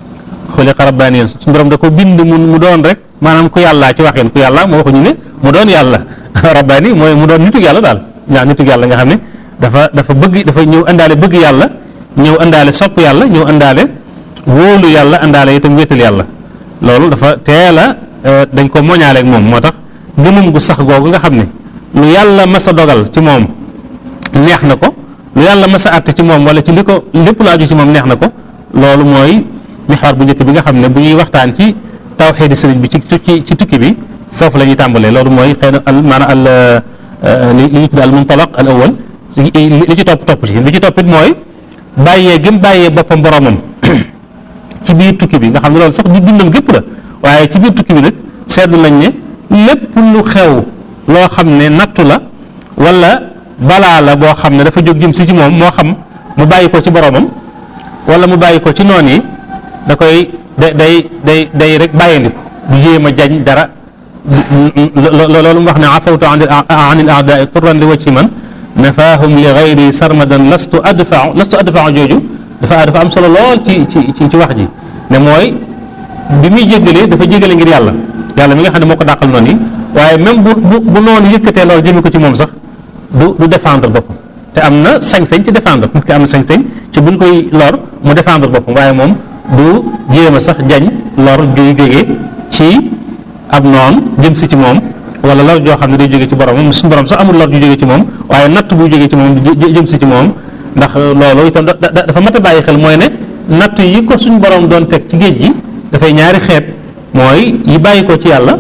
suñu borom da ko bind mu doon rek maanaam ku yàllaa ci waxin ku yàlla moo waxuñu ne mu doon yàlla rabbani mooy mu doon nitug yàlla daal ñaa nitug yàlla nga xam ne dafa ñëw indaale bëgg yàlla ñëw indaale sopp yàlla ñëw indaale wóolu yàlla indaale itam wéetal yàlla loolu dafa teel a dañ ko moñaaleeg moom moo tax gëmum gu sax googu nga xam ne lu yàlla mas a dogal ci moom neex na ko lu yàlla mas a àtte ci moom wala ci li ko lépp lu aju ci moom neex na ko loolu mooy mixwaar bu njëkk bi nga xam ne bu ñuy waxtaan ci tawxiidi sëriñ bi ci tukki bi foofu la ñuy tàmbalee loolu mooy xëy na maanaam li ñu tudd al muntalaq al awwal li ci topp ci li ci toppit mooy bàyyee boppam boromam ci biir tukki bi nga xam ne loolu sax di dundam gépp la waaye ci biir tukki bi nag seetlu nañ ne lépp lu xew loo xam ne nattu la wala balaa la boo xam ne dafa jóg jëm si ci moom moo xam mu bàyyi ko ci boromam wala mu bàyyi ko ci noon yi da koy day rek bàyyindiku du jéem a jañ dara loolu mu wax ne afawtu an il aadai turran li wajhi man nafaahum li gayri sarmadan lastu adfau jooju dafa am solo lool ci wax ji ne mooy bi muy jéggalee dafa jéggale ngir yàlla mi nga xam ne moo ko dàqal noonu yi waaye même bu noonu yëkkatee loolu jëme ko ci moom sax du défendre boppam te am na sañ-sañ ci défendre nit ki am na sañ-sañ ci buñ koy lor mu défendre boppam waaye moom du jéem a sax jañ lor juy jóge ci ab noon jëm si ci moom wala lor joo xam ne day jóge ci boromam suñu borom sax amul lor ju jóge ci moom waaye natt bu jóge ci moom jëm si ci moom ndax loolu itam dafa mat a bàyyi xel mooy ne natt yi ko suñu borom doon teg ci géej gi dafay ñaari xeet mooy yi bàyyi ko ci yàlla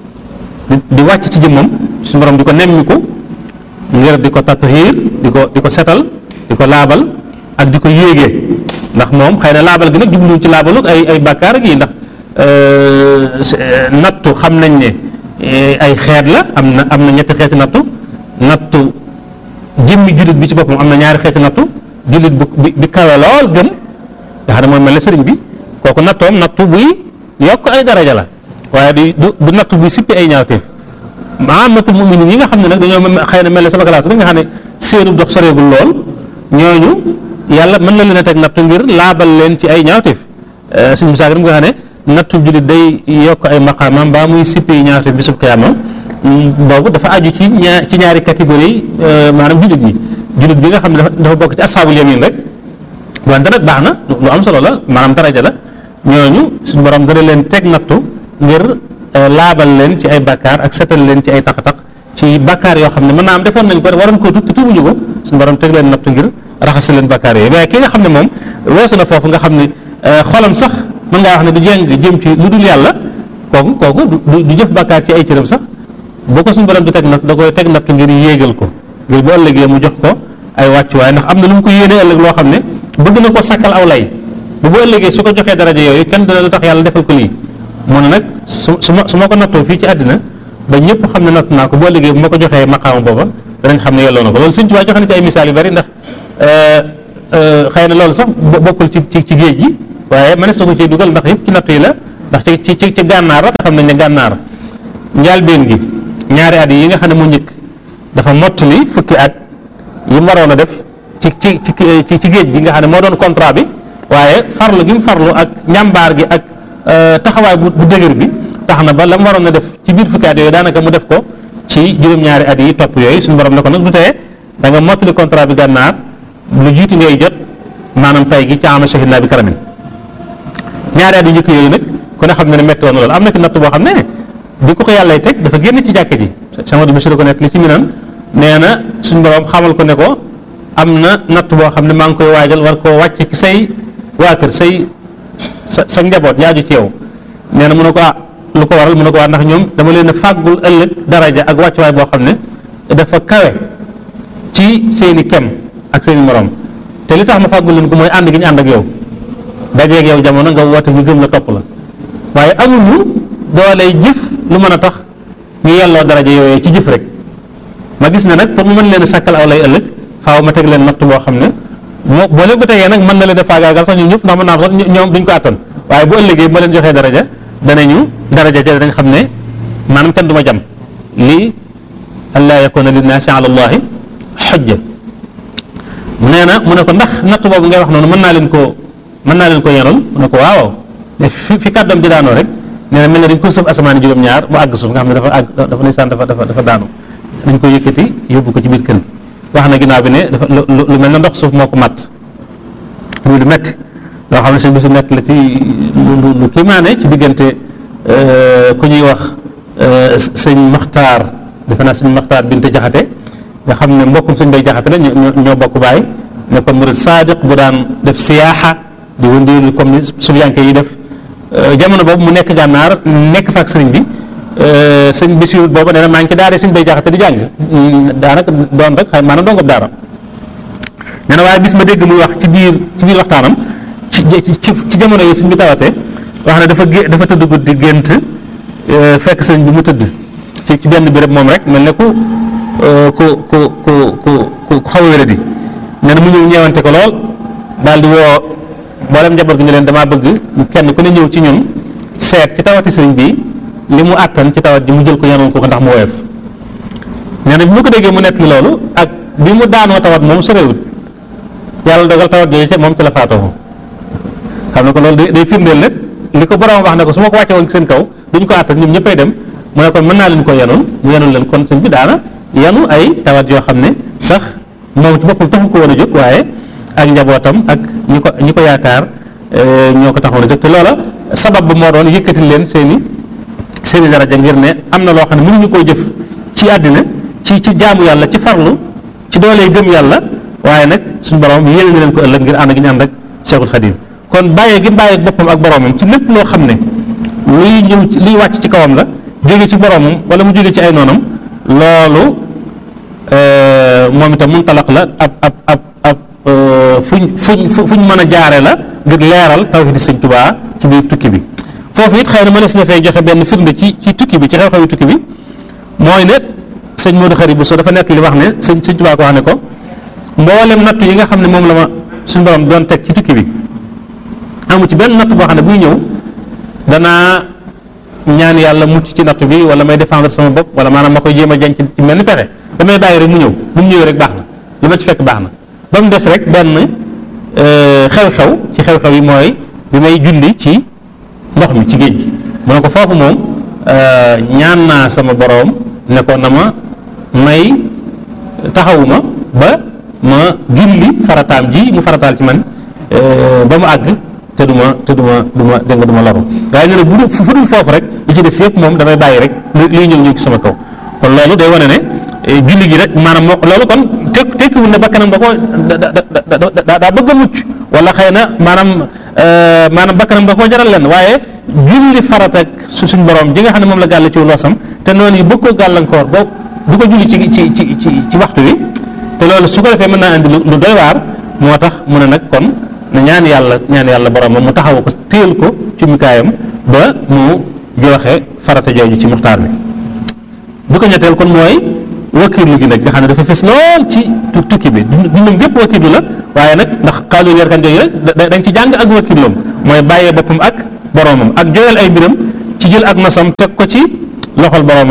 di wàcc ci jëmmam suñu borom di ko nemmiku ngir di ko tathiir di ko setal di ko laabal ak di ko yéegee ndax moom xëy na laabal gi nag jubluñ ci laabalu ay bàkkaar ak yi ndax nattu xam nañ ne ay xeet la am na ñetti xeeti nattu jëmmi jullit bi ci boppam am na ñaari xeeti nattu jullit bi kawe lool gëm nga xam ne mooy mel ne sëriñ bi kooku nattu buy yokk ay daraja la waaye du nattu buy sippi ay ñaawteef maamatul muminin yi nga xam ne nag dañoo xëy na mel ne sama classe rek nga xam ne seenu dox soreegul lool ñooñu yàlla mën na leen a teg nattu ngir laabal leen ci ay ñaawteef suñu misaal nga xam ne nattu jullit day yokk ay maqaamam mbaa muy sippi ay ñaawteef bisub qiyaama boobu dafa aju ci ñaari catégorie maanaam jullit bi nga xam ne dafa bokk ci ashaabul yamin rek wante nag baax na lu am solo la maanaam daraja la ñooñu suñu borom dana leen teg nattu ngir laabal leen ci ay bakkaar ak setal leen ci ay taq-taq ci bakkaar yoo xam ne mën naa am defoon nañ ko waroon koo te tuubuñu ko suñu borom teg leen nattu ngir raxas leen bakkaar yooyu waaye ki nga xam ne moom weesu na foofu nga xam ne xolam sax mën ngaa wax ne du jeng jëm ci lu dul yàlla kooku du jëf bakkaar ci ay cëram sax boo ko suñu borom di teg natt da koy teg natt ngir yéegal ko ngir bu ëllëgee mu jox ko ay wàccuwaay ndax am na lu mu ko yéenee ëllëg loo xam ne bëgg na ko sàkkal aw lay bu ëllëgee su ko joxee daraja yooyu kenn dina lu tax yàlla defal ko lii mu ne nag su ma ko nattoo fii ci àddina ba ñëpp xam ne natt naa ko bu ëllëgee bu ma ko joxee maqaama booba danañ xam ne yelloo na ko loolu Sëñ Tuubaa joxe na ci ay misaal yu bari ndax xëy na loolu sax bokkul ci géej gi waaye mënees na ko ciy dugal ndax yëpp ci natt yi la ndax ci gànnaar la te xam nañ ne gànnaar njaalbeen gi ñaari at yi nga xam ne mu njëkk dafa mottali fukki at yi mu waroon a def ci géej gi nga xam ne moo doon contrat bi waaye farlu gi mu farlu ak njàmbaar gi ak taxawaay bu dëgër bi tax na ba la mu waroon a def ci biir fukki at yooyu daanaka mu def ko ci juróom-ñaari at yi topp yooyu suñu borom ne ko nag du tee da nga mottali contrat bi gànnaar lu jiitu ngay jot maanaam pay gi ci ama shahid naa bi karamin ñaari at yu njëkk yooyu nag ku ne xam ne métti woon na loolu am na ci natt boo xam ne bi ko yàllay teg dafa génn ci jàkka ji Samadou Bachir ko nekk li ci minan nee na suñu borom xamal ko ne ko am na natt boo xam ne maa ngi koy waajal war koo wàcc ci say waa kër sa njaboot yaaju ci yow nee na mu ne ko lu ko waral mu ne ko waa ndax ñoom dama leen a fàggul ëllëg daraja ak wàccuwaay boo xam ne dafa kawe ci seeni kem ak seeni morom te li tax ma fàggul leen ko mooy ànd gi ñu ànd ak yow dajeeg yow jamono nga woote ñu gëm la topp la waaye amuñu dooley jëf lu mën a tax ñu yelloo daraja yooyee ci jëf rek ma gis ne nag pour mu mën leen a sàkkal aw lay ëllëg faaw ma teg leen natt boo xam ne boo leen ko tegee nag mën na leen a faagaagal sax ñun ñëpp ndax mën naa sax ñoom duñ ko àttan waaye bu ëllëgee ma leen joxee daraja daraja ja dañ xam ne maanaam kenn du ma jam lii allaa yakuna linnaasi ala allahi xujja nee na mu ne ko ndax natt boobu ngay wax noonu mën naa leen ko yenul mu ne ko waaw ne fi kàddoom di daanoo rek nee na mel na dañ ko sëf asamaan juróom-ñaar mu àgg suuf nga xam ne dafa ndeysaan dafa daanu dañ ko yëkkati yóbbu ko ci biir kër gi wax na ginnaaw bi ne dafa lu mel na ndox suuf moo ko matt muy lu metti loo xam ne sëñ bi su nekk la ci lu kiimaane ci diggante ku ñuy wax sëñ Maxtaar defe naa sëñ Maxtaar binte jaxate nga xam ne mbokkum sëñ bay jaxate la ñoo bokk baay ne kon murid sadiq bu daan def siyaaxa di wëndeelu comme ni subiyanke yi def jamono boobu mu nekk gànnaar nekk fa ak sëriñ bi sëñ Basiru boobu nee na maa ngi ci daara sëñ bay jaxate di jàng daanaka doon rek xëy maanaam dongob daara nee na waaye bis ma dégg muy wax ci biir waxtaanam ci jamono yi sëñ bi tawate wax ne dafa tëdd guddi gént fekk sëñ bi mu tëdd ci benn béréb moom rek mel ne ku xaw a wéradi nee na mu ñëw ñeewante ko lool daal di woo mboolem njaboot gi ñu leen damaa bëgg kenn ku ne ñëw ci ñun seet ci tawati sëriñ bi li mu àttan ci tawat ji mu jël ko yanoon ko ndax mu woyof nee na bi mu ko déggee mu nekk li loolu ak bi mu daanoo tawat moom sorewut yàlla dogal tawat jooju ca moom ci la faatoo xam ne ko loolu day firndeel nag li ko borom wax ne ko su ma ko wàcce woon ci seen kaw duñu ko àttan ñoom ñëppay dem mu ne kon mën naa leen ko yanoon mu yanoon leen kon sëñ bi daana yanu ay tawat yoo xam ne sax moom ci boppam taxu ko woon a jóg waaye ak njabootam ak ñi ko yaakaar ñoo ko taxoon a jóg te loola sabab ba moo doon yëkkati leen seeni daraja ngir ne am na loo xam ne mënuñu koo jëf ci àddina ci jaamu yàlla ci farlu ci doolee gëm yàlla waaye nag suñu borom yéene na leen ko ëllëg ngir ànd gi ñu ànd ak Cheikhul Khadim kon bàyyee gi bàyyee boppam ak boromam ci lépp loo xam ne luy wàcc ci kawam la jóge ci boromam wala mu jóge ci ay noonam loolu moom itam muntalaq la ab fuñ mën a jaare la ngir leeral tawhidi sëñ Tuubaa ci biir tukki bi foofu it xëy na mënees na fay joxe benn firnde ci tukki bi ci xew-xewi tukki bi mooy ne sëñ Modou Khari Bousso dafa nekk li wax ne sëñ Tuubaa ko wax ne ko mboolem natt yi nga xam ne moom la ma suñu borom doon teg ci tukki bi amu ci benn natt boo xam ne buy ñëw danaa ñaan yàlla mucc ci natt bi wala may défendre sama bopp wala maanaam ma koy jéem a jañ ci mel ni pexe damay bàyyi rek mu ñëw bu mu ñëwee rek baax na li ma ci fekk baax na ba mu des rek benn xew-xew ci xew-xew yi mooy bi may julli ci ndox mi ci géej gi mu ne ko foofu moom ñaan naa sama boroom ne ko na ma may taxawuma ba ma julli farataam ji mu farataal ci man ba mu àgg te du ma dégg nga du ma loru waaye nee na bu fu dul foofu rek li ci des yëpp moom damay bàyyi rek liy ñëw ci sama kaw kon loolu day wane ne julli gi rek maanaam loolu kon tekkiwul ne bakkanam da ko daa bëgg a mucc wala xëy na maanaam bakkanam da koo jaral leen waaye julli farata suñ borom ji nga xam ne moom la gàll ci loosam te noonu yi bëgg koo gàllankoor ba du ko julli ci waxtu wi te loolu su ko defee mën naa indi lu doy waar moo tax mu ne nag kon na ñaan yàlla boromam mu taxaw ko téel ko ci mikaayam ba mu joxe farata jooju ci muxtaar bi bu ko ñetteel kon mooy wakiirlu gi nag nga xam ne dafa fes lool ci tukki bi dundam gépp wakiirlu la waaye nag ndax xaalu weerkan jooju rek dañ ci jàng ak wakiirloom mooy bàyyee boppam ak boromam ak joyal ay mbiram ci jël ak nosam teg ko ci loxol boromam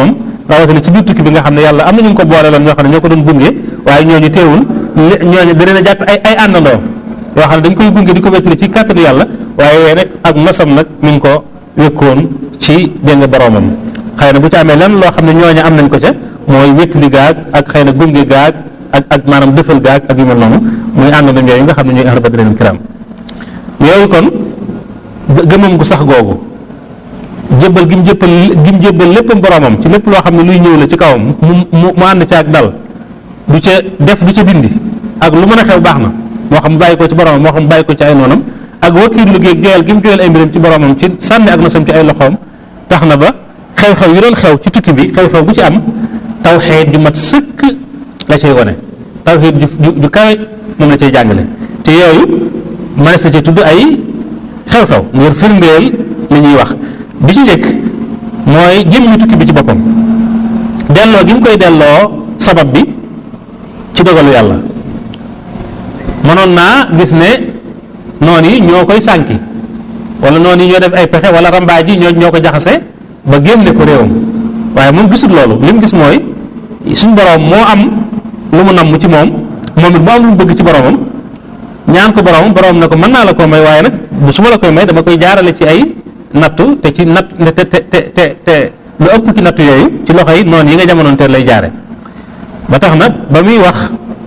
rawatina ci biir tukki bi nga xam ne yàlla am na ñu ko boole loon ñoo xam ne ñoo ko doon gunge waaye ñooñu teewul ñooñu da leen a jàpp ay àndandoo yoo xam ne dañ koy gunge di ko wettali ci kàttanu yàlla waaye nag ak masam nag mi ngi ko wékkoon ci dégg nga boroomam xëy na bu ci amee lan loo xam ne ñooñu am nañ ko ca mooy wettali gaag ak xëy na gunge gaag ak maanaam dëfal gaag ak yu mel noonu muy àndandoo yooyu nga xam ne ñooy ahlu badrin kiram yooyu kon gëmam gu sax googu jébbal gi mu jébbal léppam boroomam ci lépp loo xam ne luy ñëw la ci kawam mu ànd ca ak dal du ca def du ca dindi ak lu mën a xew baax na moo xam bàyyi ko ci boroomam moo xam bàyyi ko ci ay noonam ak wakiirlu gi joyal gi mu joyal ay mbiram ci boroomam ci sànni ak nasam ci ay loxoom tax na ba xew-xew yi doon xew ci tukki bi xew-xew bu ci am tawxiid ju mat sëkk la cay wone tawxiid ju kawe moom la cay jàngale te yooyu mënees na ci tudd ay xew-xew ngir firndeel li ñuy wax bi ci njëkk mooy jëmmi tukki bi ci boppam delloo gi mu koy delloo sabab bi ci dogalu yàlla mënoon naa gis ne noon yi ñoo koy sànki wala noon yi ñoo def ay pexe wala rambaaj yi ñoo ko jaxase ba génne ko réewam waaye moom gisul loolu li mu gis mooy suñ boroom moo am lu mu namm ci moom moom it mu am lu mu bëgg ci boroomam ñaan ko boroom ne ko mën naa la koo may waaye nag bu su ma la koy may dama koy jaarale ci ay nattu te ci natt te lu ëpp ci nattu yooyu ci loxo yi noonu yi nga jamonoon te lay jaare ba tax na ba muy wax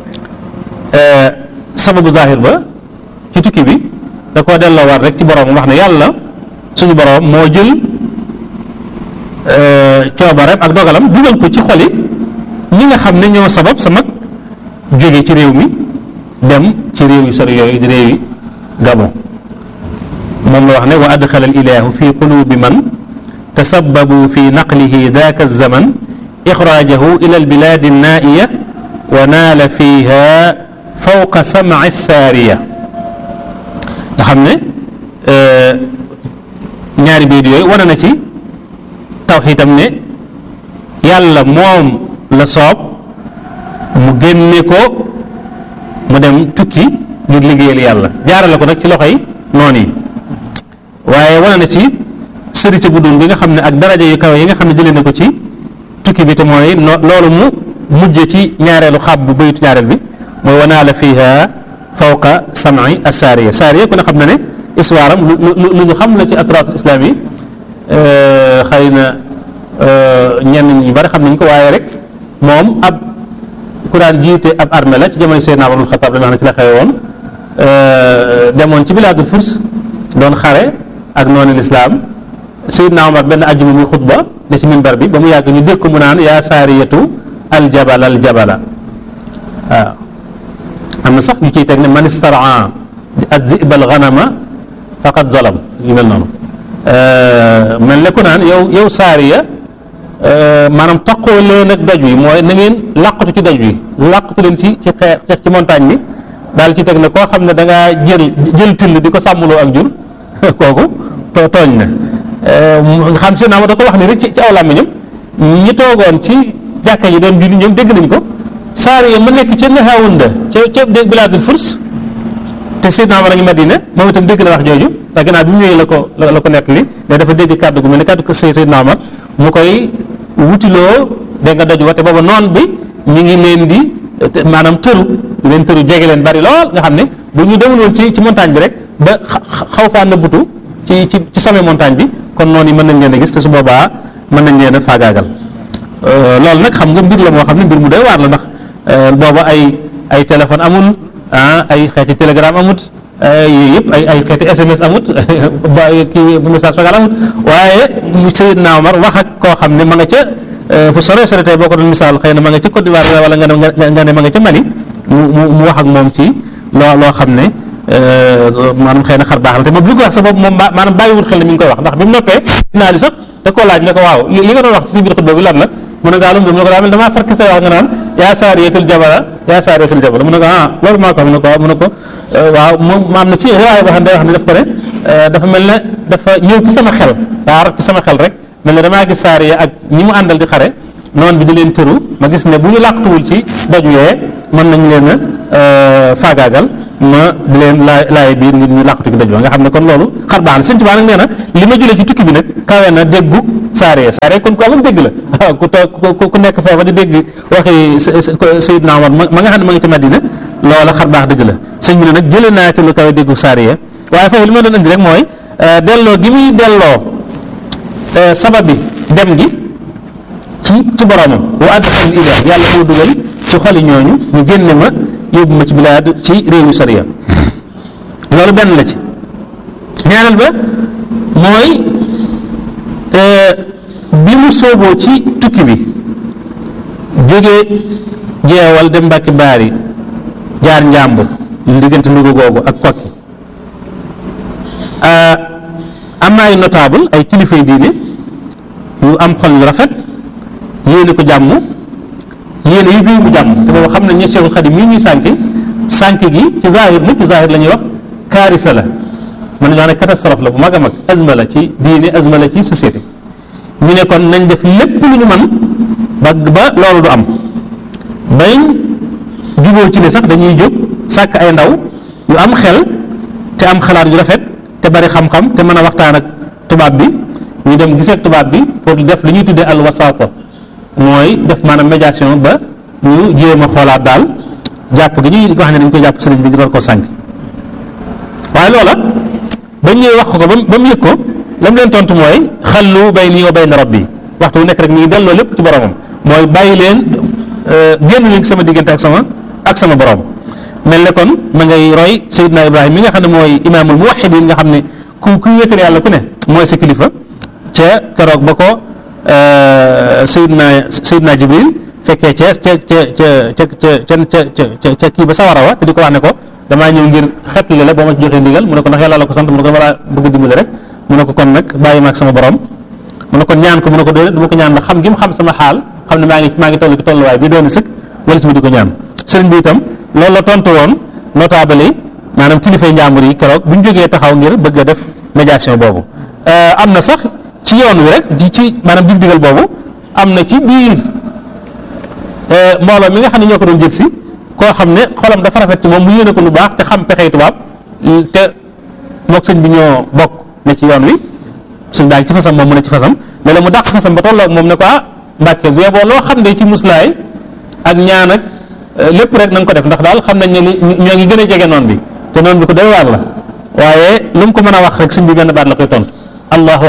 sababu zahir ba ci tukki bi da koo delloowaat rek ci boroom wax ne yàlla suñu boroom moo jël coobareem ak dogalam dugal ko ci xoli ñi nga xam ne ñoo sabab sama jóge ci réew mi dem ci réew yu sori yooyu di réew yi Gabon moom la wax ne wa adxala al ilahu fi qulubi man tasabbabu fi naqlihi daaka zaman ixraajahu ila al biladi annaiya wa naala fiha fawqa sam'i saariya nga xam ne ñaari biir yooyu wane na ci tawxiitam ne yàlla moom la soob mu génne ko mu dem tukki ngir liggéeyal yàlla jaarale ko nag ci loxo yi noonu yi waaye wane na ci sërite bu dul bi nga xam ne ak daraja yu kawe yi nga xam ne jëlee na ko ci tukki bi te mooy loolu mu mujje ci ñaareelu xaab bu baytu ñaareel bi mooy wanaala fiha fawqa sam'i as-saariya saariya ku ne xam na ne histoire am lu ñu xam la ci atraasul islam yi xëy na ñenn ñi bari xam nañ ko waaye rek moom ab ku daan jiite ab armée la ci jamono Seydina Umar ibn Xattaab la nga xam ne ci la xewe woon demoon ci bilaadul furs doon xare ak noonu lislaam Seydina Umar benn ajjuma muy xutba ne ci minbar bi ba mu yàgg ñu dégg ko mu naan yaa saariyatu aljabala aljabala waaw am na sax ñu ciy teg ne man istaraa ad-dhi'ba al-ghanama faqad zalam yu mel noonu mel ne ku naan yow saariya maanaam taqoo leen ak doj wi mooy na ngeen làqatu ci doj wi làqatu leen ci xeex ci montagne bi daal ci teg ne koo xam ne da ngaa jël till di ko sàmmuloo ak jur kooku tooñ na xam si naa ma da ko wax ni rek ci aw làmmiñam ñi toogoon ci jàkka yi doon julli ñoom dégg nañ ko saariya ma nekk ca Nahawunda ca bilaadul furs te Seydina Umar a ngi Madina moom itam dégg na wax jooju ndax gannaaw bi mu ñëwee la ko nettali ne dafa dégg kàddu gu mel ne kàddu ko Seydina Umar mu koy wutiloo dégg nga doj wa te booba noon bi ñu ngi leen di maanaam tëru jege leen bari lool nga xam ne bu ñu demul woon ci montagne bi rek ba xaw faa nëbbutu ci sommet montagne bi kon noonu yi mën nañ leen a gis te su boobaa mën nañ leen a faagaagal loolu nag xam nga mbir la moo xam ne mbir mu doy waar la ndax booba ay téléphone amul ay xeeti télégramme amut yooyu yëpp ay xeeti SMS amut kii message vocal amut waaye Seydina Omar wax ak koo xam ne ma nga ca fu sore sore tey boo ko doon misaal xëy na ma nga ca Côte d'Ivoire wala nga ne ma nga ca Mali mu wax ak moom ci loo xam ne maanaam xëy na xar baax la te moom li ko wax sa boobu moom maanaam bàyyiwul xel ne mi ngi koy wax ndax bi mu noppee naa li sax da koo laaj ne ko waaw li nga doon wax ci si biir xutba bi lan la mu ne gaalum mu ne ko daa mel damaa farke say wax nga naan yaa saariyatul jabala mu ne ko loolu maa ko mu ne ko waaw moom am na ci riwaaya boo xam ne day wax ne daf ko ne dafa mel ne dafa ñëw ci sama xel daa rek ci sama xel rek mel ne damaa gis saariya ak ñi mu àndal di xare noonu bi di leen tëru ma gis ne bu ñu làqtuwul ci doj yee mën nañu leen a faagaagal ma di leen laay biir ngir ñu làqatu ci doj ba nga xam ne kon loolu xar baax na Sëñ Tuubaa nag nee na li ma jëlee ci tukki bi nag kawe na déggu saariya kon ku amul dégg la waaw ku nekk foofa di dégg waxi Seydina Omar ma nga xam ne ma ngi ci Madina loola xar baax dëgg la sëñ bi ne nag jëlee naa ci lu kawe déggu saariya waaye foofu li ma doon indi rek mooy delloo gi muy delloo sabab bi dem gi ci boromam wa adxal ilah yàlla moo dugal ci xoli ñooñu ñu génne ma yóbbu ma ci bilaad ci réewu sariya loolu benn la ci ñaareel ba mooy bi mu sooboo ci tukki bi jógee jeewal dem Mbàkke Baari jaar Njàmbur diggante Louga googu ak Kokki am na ay notable ay kilifay diine yu am xol yu rafet yéene ko jàmm yéene yu réew mu jàmm te boobu xam nañ ne Cheikhul Khadim mii ñuy sànk gi ci zahir nag ci zahir la ñuy wax kaarifa la mën nañu wax ne catastrophe la bu mag a mag azma la ci diine azma la ci société ñu ne kon nañ def lépp lu ñu mën ba loolu du am bañ jubóo ci ne sax dañuy jóg sàkk ay ndaw yu am xel te am xalaat yu rafet te bari xam-xam te mën a waxtaan ak tubaab bi ñu dem gisee ak tubaab bi pour def li ñuy tuddee al wasaata mooy def maanaam médiation ba ñu jéem a xoolaat daal jàpp gi ñuy wax ne dañ koy jàpp sëriñ bi di war koo sànq waaye loola ba ñëwee wax ko ba mu yëg ko la mu leen tontu mooy xallu bayni wa bayna rabbi waxtu bu nekk rek mi ngi delloo lépp ci boromam mooy bàyyi leen génn leen sama diggante ak sama borom mel ne kon ma ngay roy Seydina Ibrahima mi nga xam ne mooy imaamul muwahhidin nga xam ne ku wéetal yàlla ku ne mooy sa kilifa ca keroog ba ko Seydina Jibril fekkee ca kii ba sawara wa te di ko wax ne ko damaa ñëw ngir xettali la boo ma ci joxee ndigal mu ne ko ndax yàlla la ko sant mu ne ko dama laa bëgg a dimbali rek mu ne ko kon nag bàyyi ma ak sama borom mu ne ko ñaan ko mu ne ko déedéet du ma ko ñaan ndax xam gi mu xam sama xaal xam ne maa ngi toll ci tolluwaay bi doon sëkk wala si ma di ko ñaan sëriñ bi itam loolu la tontu woon notable yi maanaam kilifay njàmbur yi keroog bu ñu jógee taxaw ngir bëgg a def médiation boobu am na sax ci yoon wi rek ci maanaam dig-digal boobu am na ci biir mbooloo mi nga xam ne ñoo ko doon jël si koo xam ne xolam dafa rafet ci moom mu yéene ko lu baax te xam pexey tubaab te mook sëñ bi ñoo bokk ne ci yoon wi sëñ baa ngi ci fasam moom mu ne ci fasam léeg-léeg mu dàq fasam ba tolloog moom ne ko Mbàkke bu yeboo loo xam ne ci muslaay ak ñaan ak lépp rek na nga ko def ndax daal xam nañ ne ñoo ngi gën a jege noon bi te noon bi ko doy waar la waaye lu mu ko mën a wax rek sëñ bi benn baat la koy tontu allahu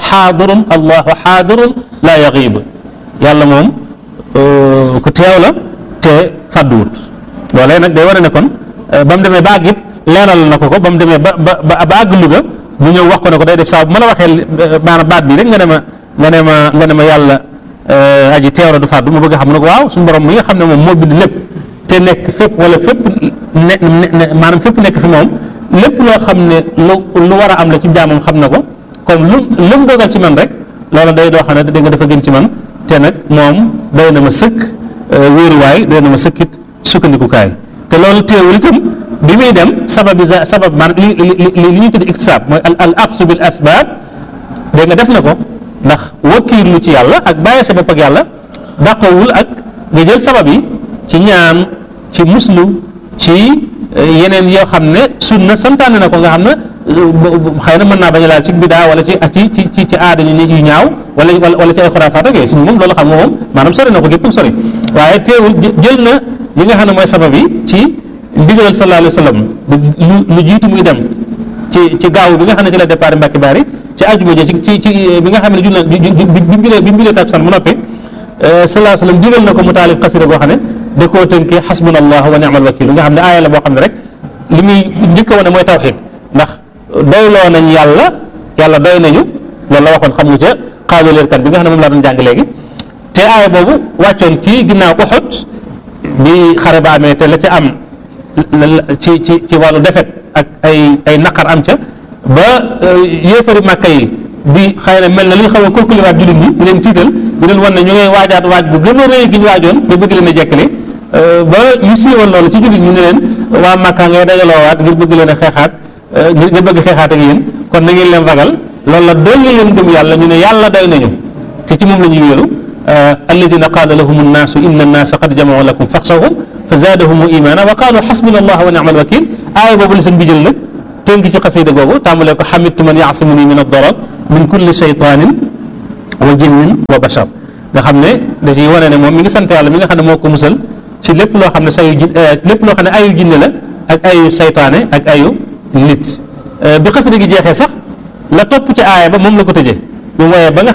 xaadirun laa yaxiib yàlla moom ku teew la te fàdduwut loolee nag day wane ne kon ba mu demee ba àgg it leeral na ko ba mu demee ba àgg Louga mu ñëw wax ko ne ko day def saa bu ma la waxee maanaam baat bi rek nga ne ma yàlla aji teew la du fàddu mu bëgg a xam ne ko waaw suñu borom mi nga xam ne moom moo bind lépp te nekk fépp wala fépp maanaam fépp nekk fi moom lépp loo xam ne lu war a am la ci jaamam xam na ko comme lu mu dogal ci man rek loolu day doo xam ne da nga dafa gën ci man te nag moom doy na ma sëkk wéeruwaay doy na ma sëkkit sukkandikukaay te loolu teewul itam bi muy dem sabab maanaam li ñuy tudd iktisaab mooy al aqsu bil asbaab dégg nga def na ko ndax wakkiirlu ci yàlla ak bàyyi sa bopp ak yàlla dàqawul ak nga jël sabab yi ci ñaan ci muslu ci yeneen yoo xam ne sunna santaane na ko nga xam ne xëy na mën naa bañ a laal ci bidaa wala ci aada yu ñaaw wala ci ay xuraafaat ak yooyu suñu moom loolu xam nga moom maanaam sori na ko géppam sori waaye teewul jël na li nga xam ne mooy sabab yi ci ndigalal sallallahu alayhi wa sallam lu jiitu muy dem ci gaaw bi nga xam ne ci la départ Mbàkke Baari ci àjjuma ji ci bi nga xam ne bi mu julee takkusaan mu noppi sallallahu alayhi wa sallam digal na ko mu taalif xasida boo xam ne da koo tënkee xasbunallahu wa ni'mal wakiil nga xam ne aaya la boo xam ne rek li muy njëkk a wane mooy tawxiid ndax doyloo nañ yàlla doy nañu loolu la waxoon xam nga ca xaalu leerkat bi nga xam ne moom laa doon jàng léegi te aaya boobu wàccoon ci ginnaaw Uhud bi xare ba amee te la ca am ci wàllu defet ak ay naqar am ca ba yéefari Màkka yi bi xëy na mel na li ñu xaw a calculer jullit ñi di leen tiital di leen wan ne ñu ngay waajaat waaj bu gën a rëy gi ñu waajoon ba bëgg leen a jekkale ba ñu siiwal loolu ci jullit ñu ne leen waa Màkka ngay dajaloowaat ngir bëgg leen a xeexaat ngir bëgg xeexaat ak yéen kon na ngeen leen ragal loolu la dolli leen gëm yàlla ñu ne yàlla doy nañu te ci moom la ñuy wéeru alladina qaala lahum annaasu inna annaasa qad jamau lakum faxshawhum fa zaadahum imaana wa qaalu xasbuna allah wa ni'mal wakiil aaya boobu la seen bi jël nag tënk ci xasida googu tàmbalee ko xamidtu man yaasimuni min ad-darar min kulli shaytaanin wa jinnin wa bashar nga xam ne da ciy wane ne moom mi ngi sant yàlla mi nga xam ne moo ko musal ci lépp loo xam ne lépp loo xam ne ayu jinne la ak ayu saytaane ak ayu nit bi xasida gi jeexee sax la topp ci aaya ba moom la ko tëjee bu mu woyee ba nga xam